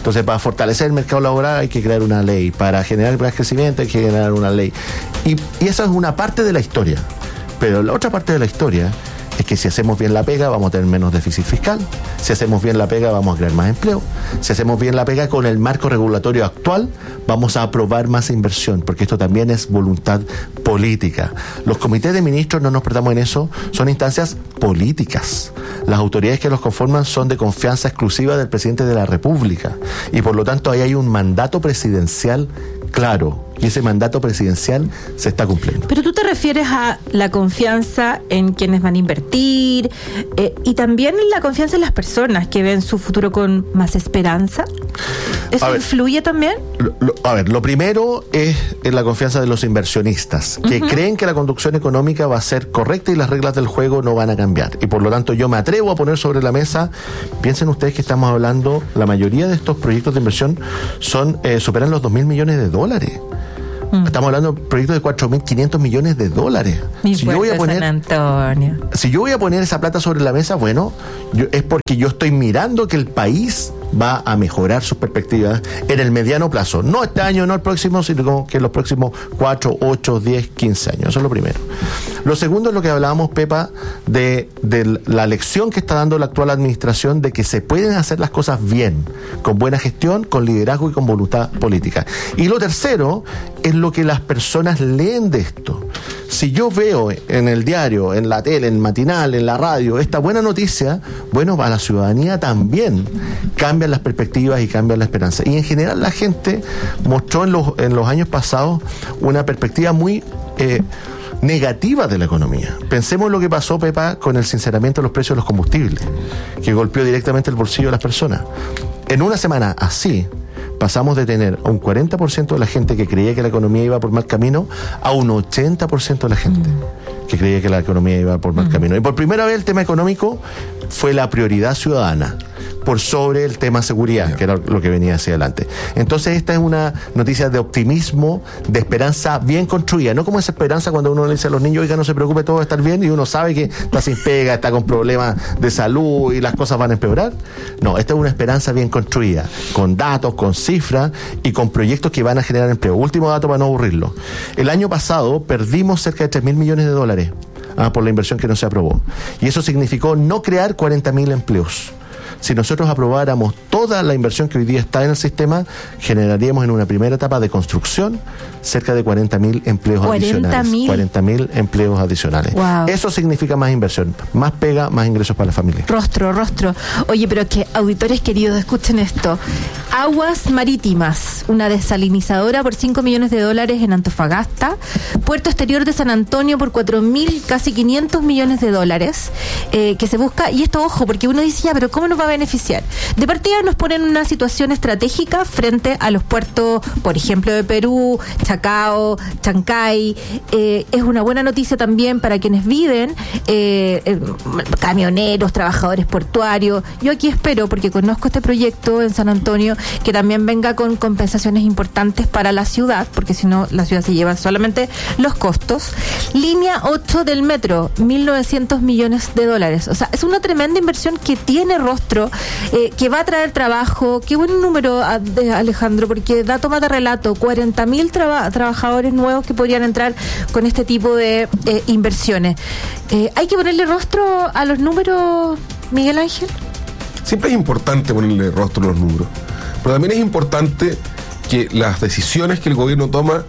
S7: Entonces, para fortalecer el mercado laboral hay que crear una ley, para generar más crecimiento hay que generar una ley. Y, y esa es una parte de la historia. Pero la otra parte de la historia es que si hacemos bien la pega vamos a tener menos déficit fiscal, si hacemos bien la pega vamos a crear más empleo, si hacemos bien la pega con el marco regulatorio actual vamos a aprobar más inversión, porque esto también es voluntad política. Los comités de ministros, no nos perdamos en eso, son instancias políticas. Las autoridades que los conforman son de confianza exclusiva del presidente de la República y por lo tanto ahí hay un mandato presidencial claro, y ese mandato presidencial se está cumpliendo.
S5: Pero tú te refieres a la confianza en quienes van a invertir eh, y también la confianza en las personas que ven su futuro con más esperanza. ¿Eso ver, influye también?
S7: Lo, lo, a ver, lo primero es, es la confianza de los inversionistas, que uh-huh. creen que la conducción económica va a ser correcta y las reglas del juego no van a cambiar. Y por lo tanto yo me atrevo a poner sobre la mesa, piensen ustedes que estamos hablando, la mayoría de estos proyectos de inversión son eh, superan los dos mil millones de dólares. Estamos hablando de proyectos de cuatro mil quinientos millones de dólares.
S5: Mi
S7: si yo voy a poner,
S5: San Antonio.
S7: Si yo voy a poner esa plata sobre la mesa, bueno, yo, es porque yo estoy mirando que el país va a mejorar sus perspectivas en el mediano plazo. No este año, no el próximo, sino que en los próximos cuatro, ocho, diez, quince años. Eso es lo primero. Lo segundo es lo que hablábamos, Pepa, de, de la lección que está dando la actual administración de que se pueden hacer las cosas bien, con buena gestión, con liderazgo y con voluntad política. Y lo tercero es lo que las personas leen de esto. Si yo veo en el diario, en la tele, en el matinal, en la radio, esta buena noticia, bueno, para la ciudadanía también cambian las perspectivas y cambian la esperanza. Y en general la gente mostró en los, en los años pasados una perspectiva muy eh, negativa de la economía. Pensemos en lo que pasó, Pepa, con el sinceramiento de los precios de los combustibles, que golpeó directamente el bolsillo de las personas. En una semana así, pasamos de tener a un cuarenta por ciento de la gente que creía que la economía iba por mal camino a un ochenta por ciento de la gente mm. que creía que la economía iba por mal mm. camino. Y por primera vez el tema económico fue la prioridad ciudadana por sobre el tema seguridad, yeah. que era lo que venía hacia adelante. Entonces esta es una noticia de optimismo, de esperanza bien construida, no como esa esperanza cuando uno le dice a los niños, oiga, no se preocupe, todo va a estar bien, y uno sabe que está sin pega, está con problemas de salud y las cosas van a empeorar. No, esta es una esperanza bien construida, con datos, con cifras y con proyectos que van a generar empleo. Último dato para no aburrirlo. El año pasado perdimos cerca de tres mil millones de dólares ah, por la inversión que no se aprobó. Y eso significó no crear cuarenta mil empleos. Si nosotros aprobáramos toda la inversión que hoy día está en el sistema, generaríamos en una primera etapa de construcción cerca de cuarenta mil empleos adicionales. cuarenta mil empleos adicionales. Wow. Eso significa más inversión, más pega, más ingresos para la familia.
S5: Rostro, rostro. Oye, pero que auditores queridos, escuchen esto. Aguas Marítimas, una desalinizadora por cinco millones de dólares en Antofagasta. Puerto Exterior de San Antonio por cuatro mil, casi quinientos millones de dólares, eh, que se busca, y esto, ojo, porque uno dice, ya, pero ¿cómo nos va a beneficiar? De partida nos ponen en una situación estratégica frente a los puertos, por ejemplo, de Perú, Chacao, Chancay. Eh, es una buena noticia también para quienes viven, eh, eh, camioneros, trabajadores portuarios. Yo aquí espero, porque conozco este proyecto en San Antonio, que también venga con compensaciones importantes para la ciudad, porque si no, la ciudad se lleva solamente los costos. Línea ocho del metro, mil novecientos millones de dólares. O sea, es una tremenda inversión que tiene rostro, eh, que va a traer trabajo. Qué buen número, Alejandro, porque da toma de relato, cuarenta mil traba- trabajadores nuevos que podrían entrar con este tipo de eh, inversiones. Eh, ¿Hay que ponerle rostro a los números, Miguel Ángel?
S6: Siempre es importante ponerle rostro a los números, pero también es importante que las decisiones que el gobierno toma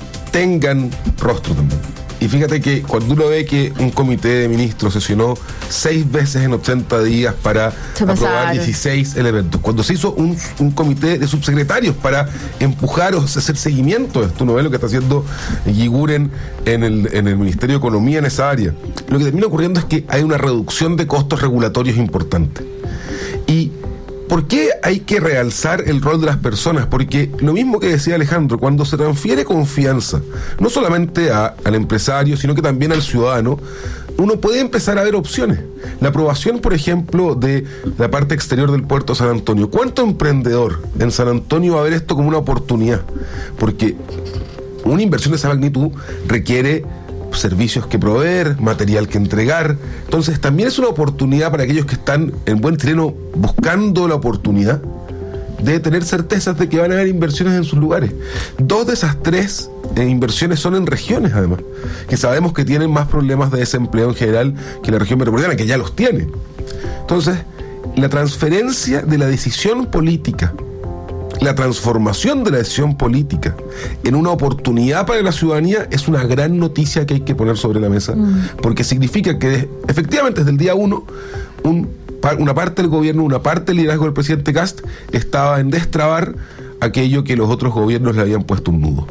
S6: tengan rostro también. Y fíjate que cuando uno ve que un comité de ministros sesionó seis veces en ochenta días para aprobar dieciséis elementos, cuando se hizo un, un comité de subsecretarios para empujar o hacer seguimiento de esto, uno ve lo que está haciendo Yiguren en el, en el Ministerio de Economía en esa área, lo que termina ocurriendo es que hay una reducción de costos regulatorios importante. Y ¿por qué hay que realzar el rol de las personas? Porque lo mismo que decía Alejandro, cuando se transfiere confianza, no solamente a, al empresario, sino que también al ciudadano, uno puede empezar a ver opciones. La aprobación, por ejemplo, de la parte exterior del puerto de San Antonio. ¿Cuánto emprendedor en San Antonio va a ver esto como una oportunidad? Porque una inversión de esa magnitud requiere servicios que proveer, material que entregar. Entonces también es una oportunidad para aquellos que están en buen terreno buscando la oportunidad debe tener certezas de que van a haber inversiones en sus lugares. Dos de esas tres eh, inversiones son en regiones, además, que sabemos que tienen más problemas de desempleo en general que la región metropolitana, que ya los tiene. Entonces, la transferencia de la decisión política, la transformación de la decisión política en una oportunidad para la ciudadanía es una gran noticia que hay que poner sobre la mesa, mm. porque significa que efectivamente desde el día uno un, una parte del gobierno, una parte del liderazgo del presidente Kast estaba en destrabar aquello que los otros gobiernos le habían puesto un nudo.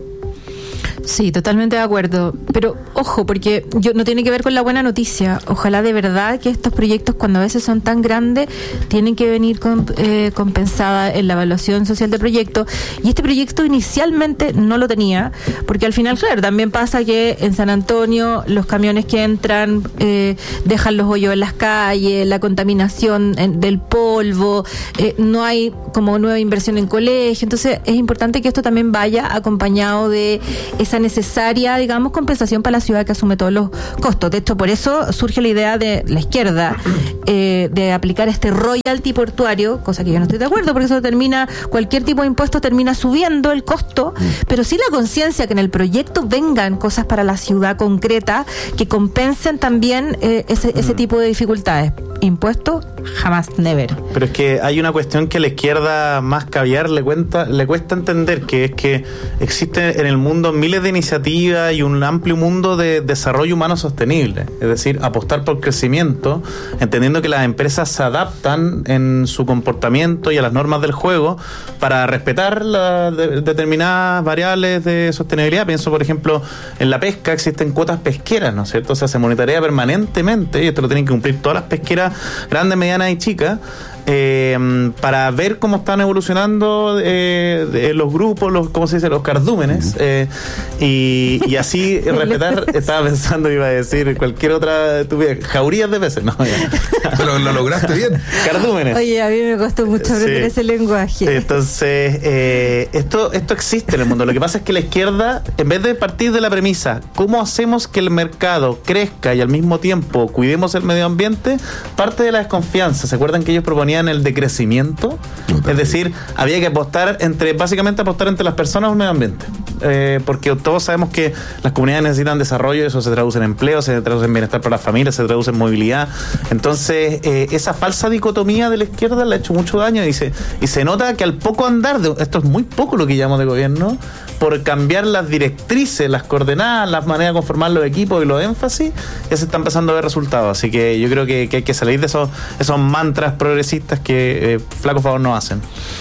S5: Sí, totalmente de acuerdo. Pero ojo, porque yo no tiene que ver con la buena noticia. Ojalá de verdad que estos proyectos, cuando a veces son tan grandes, tienen que venir con, eh, compensada en la evaluación social del proyecto. Y este proyecto inicialmente no lo tenía, porque al final, claro, también pasa que en San Antonio los camiones que entran eh, dejan los hoyos en las calles, la contaminación en, del polvo, eh, no hay como nueva inversión en colegio. Entonces es importante que esto también vaya acompañado de esa necesaria, digamos, compensación para la ciudad que asume todos los costos. De hecho, por eso surge la idea de la izquierda eh, de aplicar este royalty portuario, cosa que yo no estoy de acuerdo, porque eso termina, cualquier tipo de impuesto termina subiendo el costo, pero sí la conciencia que en el proyecto vengan cosas para la ciudad concreta que compensen también eh, ese, ese tipo de dificultades. Impuestos, jamás, never.
S8: Pero es que hay una cuestión que a la izquierda más caviar le cuenta, le cuesta entender, que es que existe en el mundo miles de iniciativas y un amplio mundo de desarrollo humano sostenible, es decir, apostar por crecimiento, entendiendo que las empresas se adaptan en su comportamiento y a las normas del juego para respetar las de, determinadas variables de sostenibilidad. Pienso, por ejemplo, en la pesca existen cuotas pesqueras, ¿no es cierto? O sea, se monitorea permanentemente, y esto lo tienen que cumplir todas las pesqueras grandes, medianas y chicas, eh, para ver cómo están evolucionando eh, de los grupos, los, ¿cómo se dice? Los cardúmenes, eh, y, y así respetar. Estaba pensando, iba a decir cualquier otra estupidez, jaurías de peces, no, ya.
S6: Pero lo lograste bien.
S8: Cardúmenes.
S5: Oye, a mí me costó mucho aprender sí. ese lenguaje.
S8: Entonces, eh, esto, esto existe en el mundo. Lo que pasa es que la izquierda, en vez de partir de la premisa, ¿cómo hacemos que el mercado crezca y al mismo tiempo cuidemos el medio ambiente?, parte de la desconfianza. ¿Se acuerdan que ellos proponían el decrecimiento? Es decir, había que apostar entre, básicamente apostar entre las personas y el medio ambiente. Eh, porque todos sabemos que las comunidades necesitan desarrollo, eso se traduce en empleo, se traduce en bienestar para las familias, se traduce en movilidad. Entonces, eh, esa falsa dicotomía de la izquierda le ha hecho mucho daño, y se, y se nota que al poco andar, de, esto es muy poco lo que llamamos de gobierno, por cambiar las directrices, las coordenadas, las maneras de conformar los equipos y los énfasis, ya se están empezando a ver resultados. Así que yo creo que, que hay que salir de esos, esos mantras progresistas que eh, flaco favor no hacen.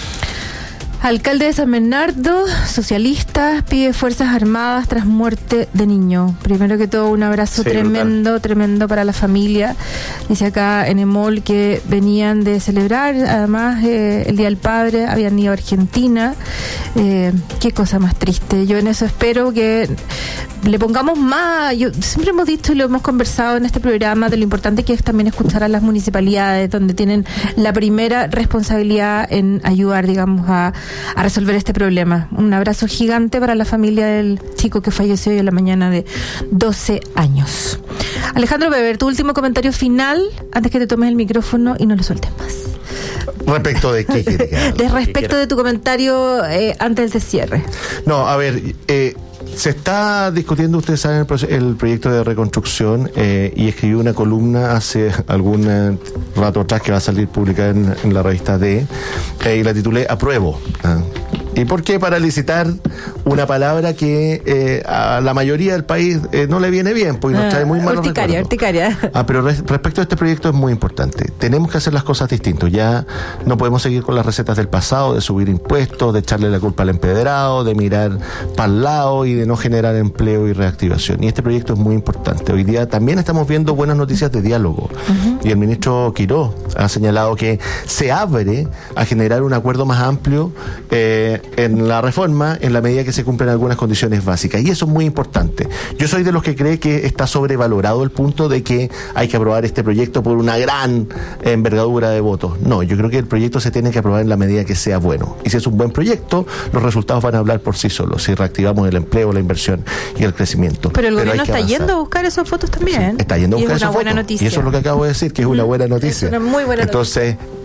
S5: Alcalde de San Bernardo, socialista, pide Fuerzas Armadas tras muerte de niño. Primero que todo, un abrazo sí, tremendo, brutal. tremendo para la familia. Dice acá en Emol que venían de celebrar, además, eh, el Día del Padre, habían ido a Argentina. Eh, qué cosa más triste. Yo en eso espero que le pongamos más. Yo siempre hemos dicho y lo hemos conversado en este programa de lo importante que es también escuchar a las municipalidades, donde tienen la primera responsabilidad en ayudar, digamos, a a resolver este problema. Un abrazo gigante para la familia del chico que falleció hoy en la mañana de doce años. Alejandro Weber, tu último comentario final antes que te tomes el micrófono y no lo sueltes más.
S7: ¿Respecto de qué?
S5: De respecto de tu comentario eh, antes del cierre.
S7: No, a ver, eh, se está discutiendo, ustedes saben, el, proce- el proyecto de reconstrucción, eh, y escribí una columna hace algún eh, rato atrás que va a salir publicada en, en la revista D, eh, y la titulé Apruebo. ¿Ah? ¿Y por qué paralicitar una palabra que eh, a la mayoría del país eh, no le viene bien? Porque nos trae muy malos
S5: urticaria,
S7: recuerdos.
S5: urticaria.
S7: Ah, pero res- respecto a este proyecto es muy importante. Tenemos que hacer las cosas distintas. Ya no podemos seguir con las recetas del pasado, de subir impuestos, de echarle la culpa al empedrado, de mirar para el lado y de no generar empleo y reactivación. Y este proyecto es muy importante. Hoy día también estamos viendo buenas noticias de diálogo. Uh-huh. Y el ministro Quiró ha señalado que se abre a generar un acuerdo más amplio eh, en la reforma, en la medida que se cumplen algunas condiciones básicas, y eso es muy importante. Yo soy de los que cree que está sobrevalorado el punto de que hay que aprobar este proyecto por una gran envergadura de votos. No, yo creo que el proyecto se tiene que aprobar en la medida que sea bueno, y si es un buen proyecto, los resultados van a hablar por sí solos, si reactivamos el empleo, la inversión y el crecimiento.
S5: Pero el
S7: Pero
S5: gobierno está avanzar. yendo a buscar esos votos también.
S7: Sí, está yendo a buscar
S5: y es una
S7: esos
S5: buena
S7: votos,
S5: noticia.
S7: y eso es lo que acabo de decir, que es una buena noticia.
S5: Es una muy buena
S7: Entonces,
S5: noticia.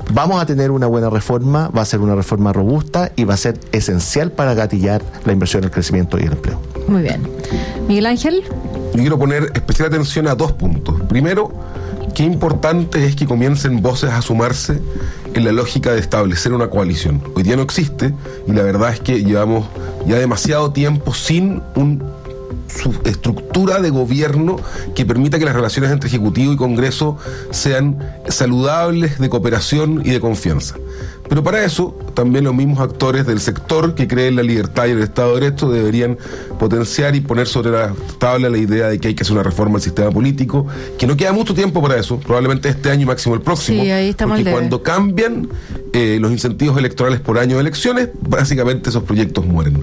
S7: vamos a tener una buena reforma, va a ser una reforma robusta y va a ser esencial para gatillar la inversión, el crecimiento y el empleo.
S5: Muy bien. Miguel Ángel.
S6: Yo quiero poner especial atención a dos puntos. Primero, qué importante es que comiencen voces a sumarse en la lógica de establecer una coalición. Hoy día no existe y la verdad es que llevamos ya demasiado tiempo sin un su estructura de gobierno que permita que las relaciones entre Ejecutivo y Congreso sean saludables, de cooperación y de confianza. Pero para eso, también los mismos actores del sector que creen en la libertad y el Estado de Derecho deberían potenciar y poner sobre la tabla la idea de que hay que hacer una reforma del sistema político, que no queda mucho tiempo para eso, probablemente este año y máximo el próximo.
S5: Sí, ahí estamos.
S6: Porque cuando cambian eh, los incentivos electorales por año de elecciones, básicamente esos proyectos mueren.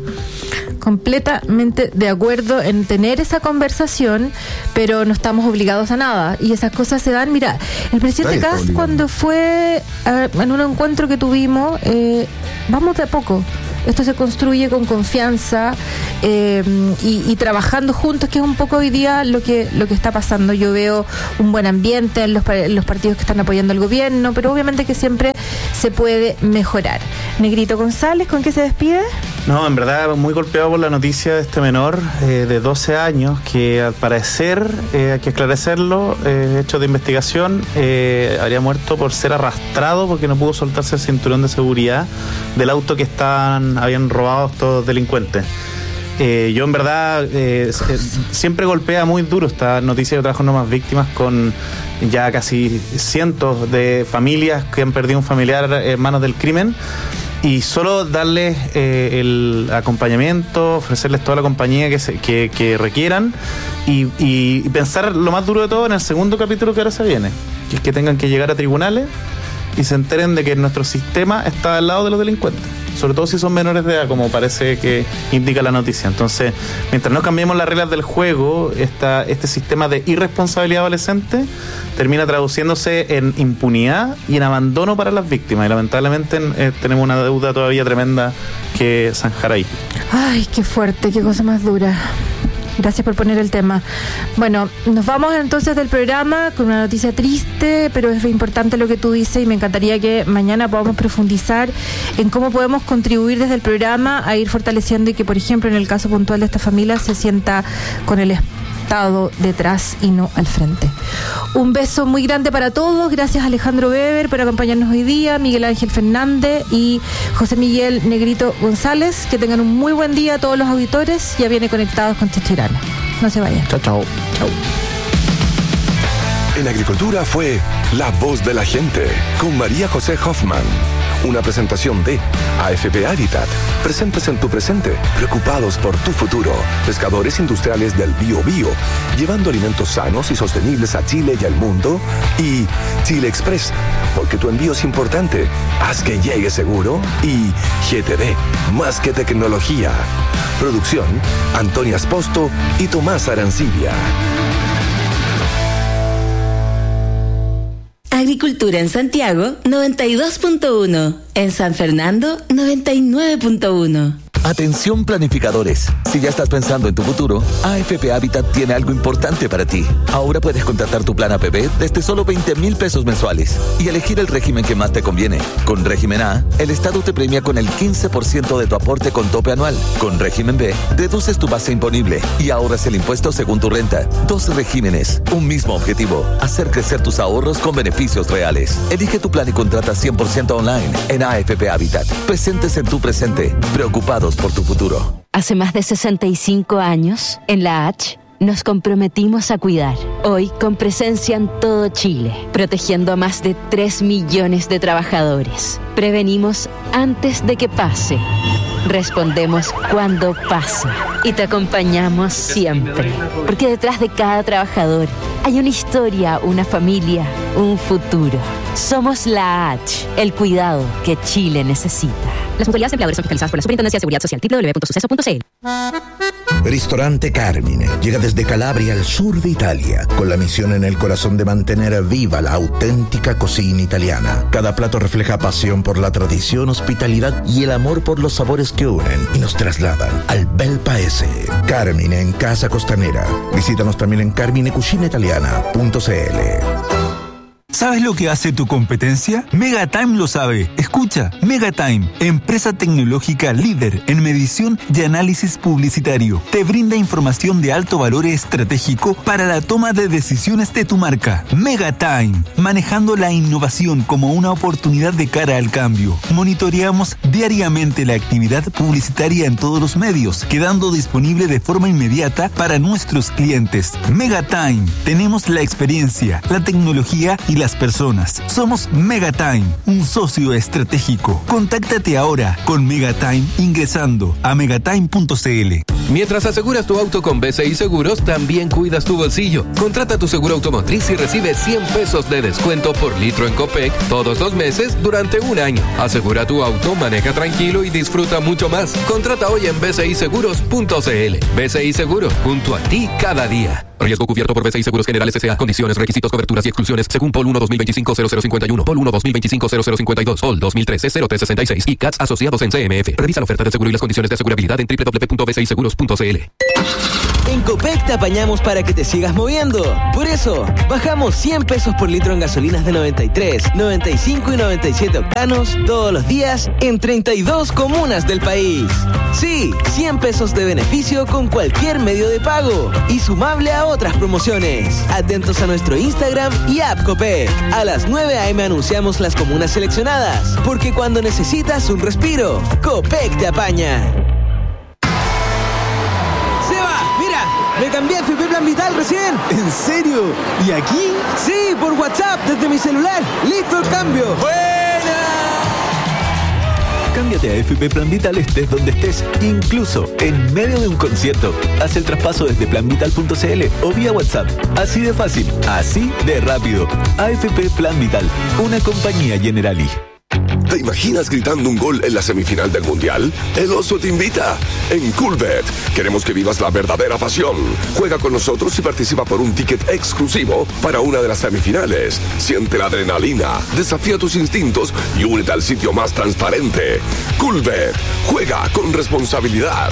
S5: Completamente de acuerdo en tener esa conversación, pero no estamos obligados a nada. Y esas cosas se dan. Mira, el presidente Kast, cuando fue a, en un encuentro que tuvimos, eh, vamos de a poco. Esto se construye con confianza eh, y, y trabajando juntos, que es un poco hoy día lo que lo que está pasando. Yo veo un buen ambiente en los, en los partidos que están apoyando al gobierno, pero obviamente que siempre se puede mejorar. Negrito González, ¿con qué se despide?
S8: No, en verdad muy golpeado por la noticia de este menor eh, de doce años que al parecer, eh, hay que esclarecerlo, eh, hechos de investigación, eh, habría muerto por ser arrastrado porque no pudo soltarse el cinturón de seguridad del auto que estaban habían robado estos delincuentes. Eh, yo en verdad eh, siempre golpea muy duro esta noticia. Yo trabajo en No Más Víctimas con ya casi cientos de familias que han perdido un familiar en manos del crimen, y solo darles eh, el acompañamiento, ofrecerles toda la compañía que, se, que, que requieran y, y, y pensar lo más duro de todo en el segundo capítulo que ahora se viene, que es que tengan que llegar a tribunales y se enteren de que nuestro sistema está al lado de los delincuentes, sobre todo si son menores de edad, como parece que indica la noticia. Entonces, mientras no cambiemos las reglas del juego, esta, este sistema de irresponsabilidad adolescente termina traduciéndose en impunidad y en abandono para las víctimas. Y lamentablemente eh, tenemos una deuda todavía tremenda que zanjar ahí.
S5: Ay, qué fuerte, qué cosa más dura. Gracias por poner el tema. Bueno, nos vamos entonces del programa con una noticia triste, pero es importante lo que tú dices y me encantaría que mañana podamos profundizar en cómo podemos contribuir desde el programa a ir fortaleciendo y que, por ejemplo, en el caso puntual de esta familia se sienta con el Estado detrás y no al frente. Un beso muy grande para todos. Gracias a Alejandro Weber por acompañarnos hoy día, Miguel Ángel Fernández y José Miguel Negrito González. Que tengan un muy buen día a todos los auditores. Ya viene Conectados con Chechirana. No se vayan.
S7: Chao, chao.
S5: Chao.
S4: En Agricultura fue La Voz de la Gente con María José Hoffman. Una presentación de A F P Habitat. Presentes en tu presente, preocupados por tu futuro. Pescadores industriales del Bío Bío, llevando alimentos sanos y sostenibles a Chile y al mundo. Y Chile Express, porque tu envío es importante. Haz que llegue seguro. Y G T D, más que tecnología. Producción, Antonia Esposto y Tomás Arancibia.
S9: Agricultura en Santiago, noventa y dos punto uno. En San Fernando, noventa y nueve punto uno.
S13: Atención planificadores, si ya estás pensando en tu futuro, A F P Habitat tiene algo importante para ti. Ahora puedes contratar tu plan A P B desde solo veinte mil pesos mensuales y elegir el régimen que más te conviene. Con régimen A, el Estado te premia con el quince por ciento de tu aporte con tope anual. Con régimen B, reduces tu base imponible y ahorras el impuesto según tu renta. Dos regímenes, un mismo objetivo, hacer crecer tus ahorros con beneficios reales. Elige tu plan y contrata cien por ciento online en A F P Habitat. Presentes en tu presente, preocupados por tu futuro.
S2: Hace más de sesenta y cinco años, en la H, nos comprometimos a cuidar. Hoy, con presencia en todo Chile, protegiendo a más de tres millones de trabajadores. Prevenimos antes de que pase. Respondemos cuando pasa. Y te acompañamos siempre. Porque detrás de cada trabajador hay una historia, una familia, un futuro. Somos la H, el cuidado que Chile necesita. Las mutualidades empleadores son fiscalizadas por la Superintendencia de Seguridad Social. doble u doble u doble u punto suceso punto c l.
S1: Ristorante Carmine llega desde Calabria al sur de Italia, con la misión en el corazón de mantener viva la auténtica cocina italiana. Cada plato refleja pasión por la tradición, hospitalidad y el amor por los sabores que unen y nos trasladan al bel paese. Carmine en Casa Costanera. Visítanos también en carmine cucina italiana punto c l.
S14: ¿Sabes lo que hace tu competencia? Megatime lo sabe. Escucha, Megatime, empresa tecnológica líder en medición y análisis publicitario. Te brinda información de alto valor estratégico para la toma de decisiones de tu marca. Megatime, manejando la innovación como una oportunidad de cara al cambio. Monitoreamos diariamente la actividad publicitaria en todos los medios, quedando disponible de forma inmediata para nuestros clientes. Megatime, tenemos la experiencia, la tecnología y las personas. Somos Megatime, un socio estratégico. Contáctate ahora con Megatime ingresando a megatime punto c l.
S15: Mientras aseguras tu auto con B C I Seguros, también cuidas tu bolsillo. Contrata tu seguro automotriz y recibe cien pesos de descuento por litro en Copec todos los meses durante un año. Asegura tu auto, maneja tranquilo y disfruta mucho más. Contrata hoy en b c i seguros punto c l. B C I Seguro, junto a ti cada día. Riesgo cubierto por B C I Seguros Generales S A. Condiciones, requisitos, coberturas y exclusiones según P O L uno dos mil veinticinco cero cero cincuenta y uno, P O L uno dos mil veinticinco cero cero cincuenta y dos, P O L dos mil trece cero tres sesenta y seis y C A T S asociados en C M F. Revisa la oferta de seguro y las condiciones de asegurabilidad en doble u doble u doble u punto b c i seguros punto c l.
S16: En Copec te apañamos para que te sigas moviendo. Por eso, bajamos cien pesos por litro en gasolinas de noventa y tres, noventa y cinco y noventa y siete octanos todos los días en treinta y dos comunas del país. Sí, cien pesos de beneficio con cualquier medio de pago y sumable a otras promociones. Atentos a nuestro Instagram y app Copec. A las nueve a eme anunciamos las comunas seleccionadas, porque cuando necesitas un respiro, Copec te apaña. Me cambié a F P Plan Vital recién.
S17: ¿En serio? ¿Y aquí?
S16: Sí, por WhatsApp, desde mi celular. ¡Listo el cambio!
S17: ¡Buena! Cámbiate a F P Plan Vital estés donde estés, incluso en medio de un concierto. Haz el traspaso desde plan vital punto c l o vía WhatsApp. Así de fácil, así de rápido. A F P Plan Vital, una compañía Generali.
S4: ¿Te imaginas gritando un gol en la semifinal del Mundial? El Oso te invita. En Coolbet queremos que vivas la verdadera pasión. Juega con nosotros y participa por un ticket exclusivo para una de las semifinales. Siente la adrenalina, desafía tus instintos y únete al sitio más transparente. Coolbet. Juega con responsabilidad.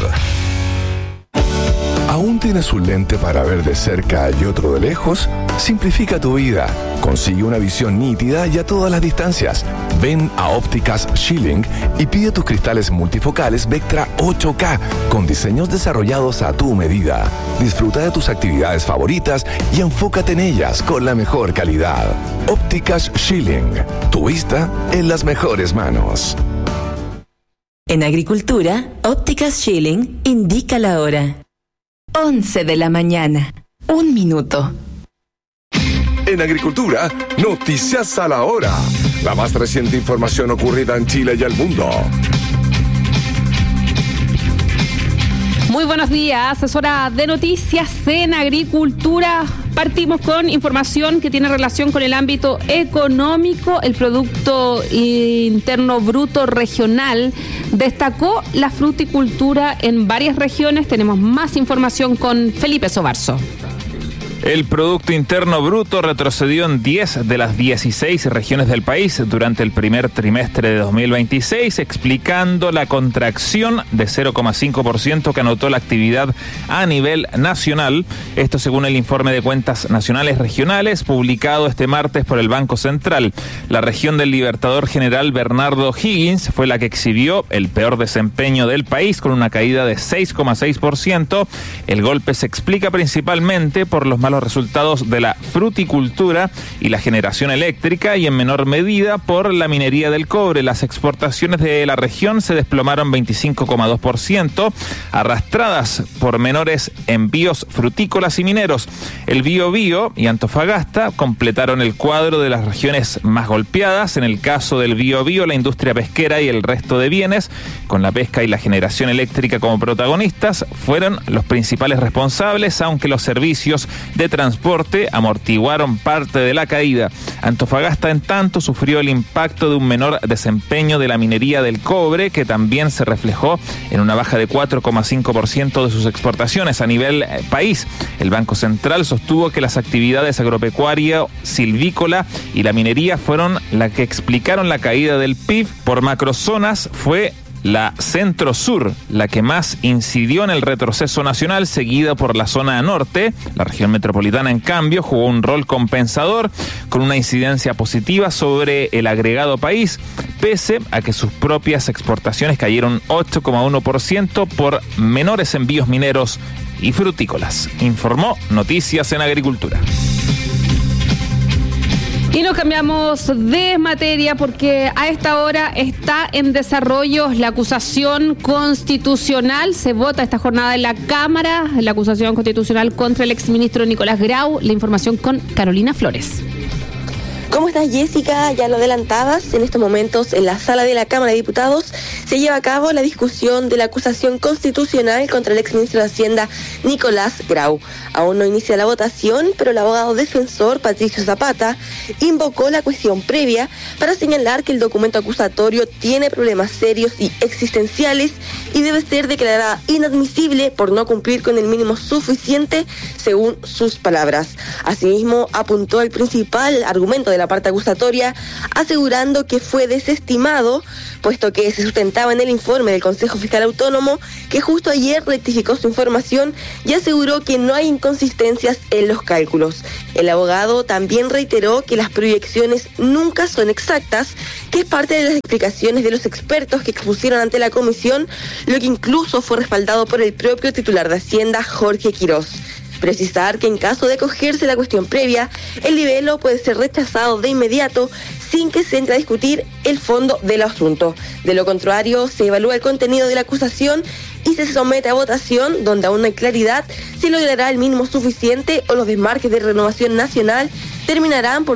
S4: ¿Aún tienes un lente para ver de cerca y otro de lejos? Simplifica tu vida. Consigue una visión nítida y a todas las distancias. Ven a Ópticas Schilling y pide tus cristales multifocales Vectra ocho K con diseños desarrollados a tu medida. Disfruta de tus actividades favoritas y enfócate en ellas con la mejor calidad. Ópticas Schilling. Tu vista en las mejores manos.
S9: En agricultura, Ópticas Schilling indica la hora. once de la mañana. Un minuto.
S4: En agricultura, noticias a la hora. La más reciente información ocurrida en Chile y el mundo.
S18: Muy buenos días, es hora de noticias en agricultura. Partimos con información que tiene relación con el ámbito económico. El Producto Interno Bruto Regional destacó la fruticultura en varias regiones. Tenemos más información con Felipe Sobarzo.
S19: El Producto Interno Bruto retrocedió en diez de las dieciséis regiones del país durante el primer trimestre de dos mil veintiséis, explicando la contracción de cero coma cinco por ciento que anotó la actividad a nivel nacional. Esto según el informe de cuentas nacionales regionales publicado este martes por el Banco Central. La región del Libertador General Bernardo O'Higgins fue la que exhibió el peor desempeño del país con una caída de seis coma seis por ciento. El golpe se explica principalmente por los malos los resultados de la fruticultura y la generación eléctrica y en menor medida por la minería del cobre. Las exportaciones de la región se desplomaron veinticinco coma dos por ciento, arrastradas por menores envíos frutícolas y mineros. El Biobío y Antofagasta completaron el cuadro de las regiones más golpeadas. En el caso del Biobío, la industria pesquera y el resto de bienes, con la pesca y la generación eléctrica como protagonistas, fueron los principales responsables, aunque los servicios de transporte amortiguaron parte de la caída. Antofagasta, en tanto, sufrió el impacto de un menor desempeño de la minería del cobre, que también se reflejó en una baja de cuatro coma cinco por ciento de sus exportaciones a nivel eh, país. El Banco Central sostuvo que las actividades agropecuaria, silvícola y la minería fueron las que explicaron la caída del P I B. Por macrozonas fue la Centro Sur, la que más incidió en el retroceso nacional, seguida por la zona norte. La región metropolitana, en cambio, jugó un rol compensador con una incidencia positiva sobre el agregado país, pese a que sus propias exportaciones cayeron ocho coma uno por ciento por menores envíos mineros y frutícolas, informó Noticias en Agricultura.
S18: Y nos cambiamos de materia porque a esta hora está en desarrollo la acusación constitucional. Se vota esta jornada en la Cámara, la acusación constitucional contra el exministro Nicolás Grau. La información con Carolina Flores.
S20: ¿Cómo estás, Jessica? Ya lo adelantabas, en estos momentos en la sala de la Cámara de Diputados se lleva a cabo la discusión de la acusación constitucional contra el exministro de Hacienda Nicolás Grau. Aún no inicia la votación, pero el abogado defensor Patricio Zapata invocó la cuestión previa para señalar que el documento acusatorio tiene problemas serios y existenciales y debe ser declarada inadmisible por no cumplir con el mínimo suficiente, según sus palabras. Asimismo, apuntó el principal argumento de la parte acusatoria, asegurando que fue desestimado, puesto que se sustentaba en el informe del Consejo Fiscal Autónomo, que justo ayer rectificó su información y aseguró que no hay inconsistencias en los cálculos. El abogado también reiteró que las proyecciones nunca son exactas, que es parte de las explicaciones de los expertos que expusieron ante la comisión, lo que incluso fue respaldado por el propio titular de Hacienda, Jorge Quirós. Precisar que en caso de acogerse la cuestión previa, el libelo puede ser rechazado de inmediato sin que se entre a discutir el fondo del asunto. De lo contrario, se evalúa el contenido de la acusación y se somete a votación, donde aún no hay claridad si logrará el mínimo suficiente o los desmarques de Renovación Nacional terminarán por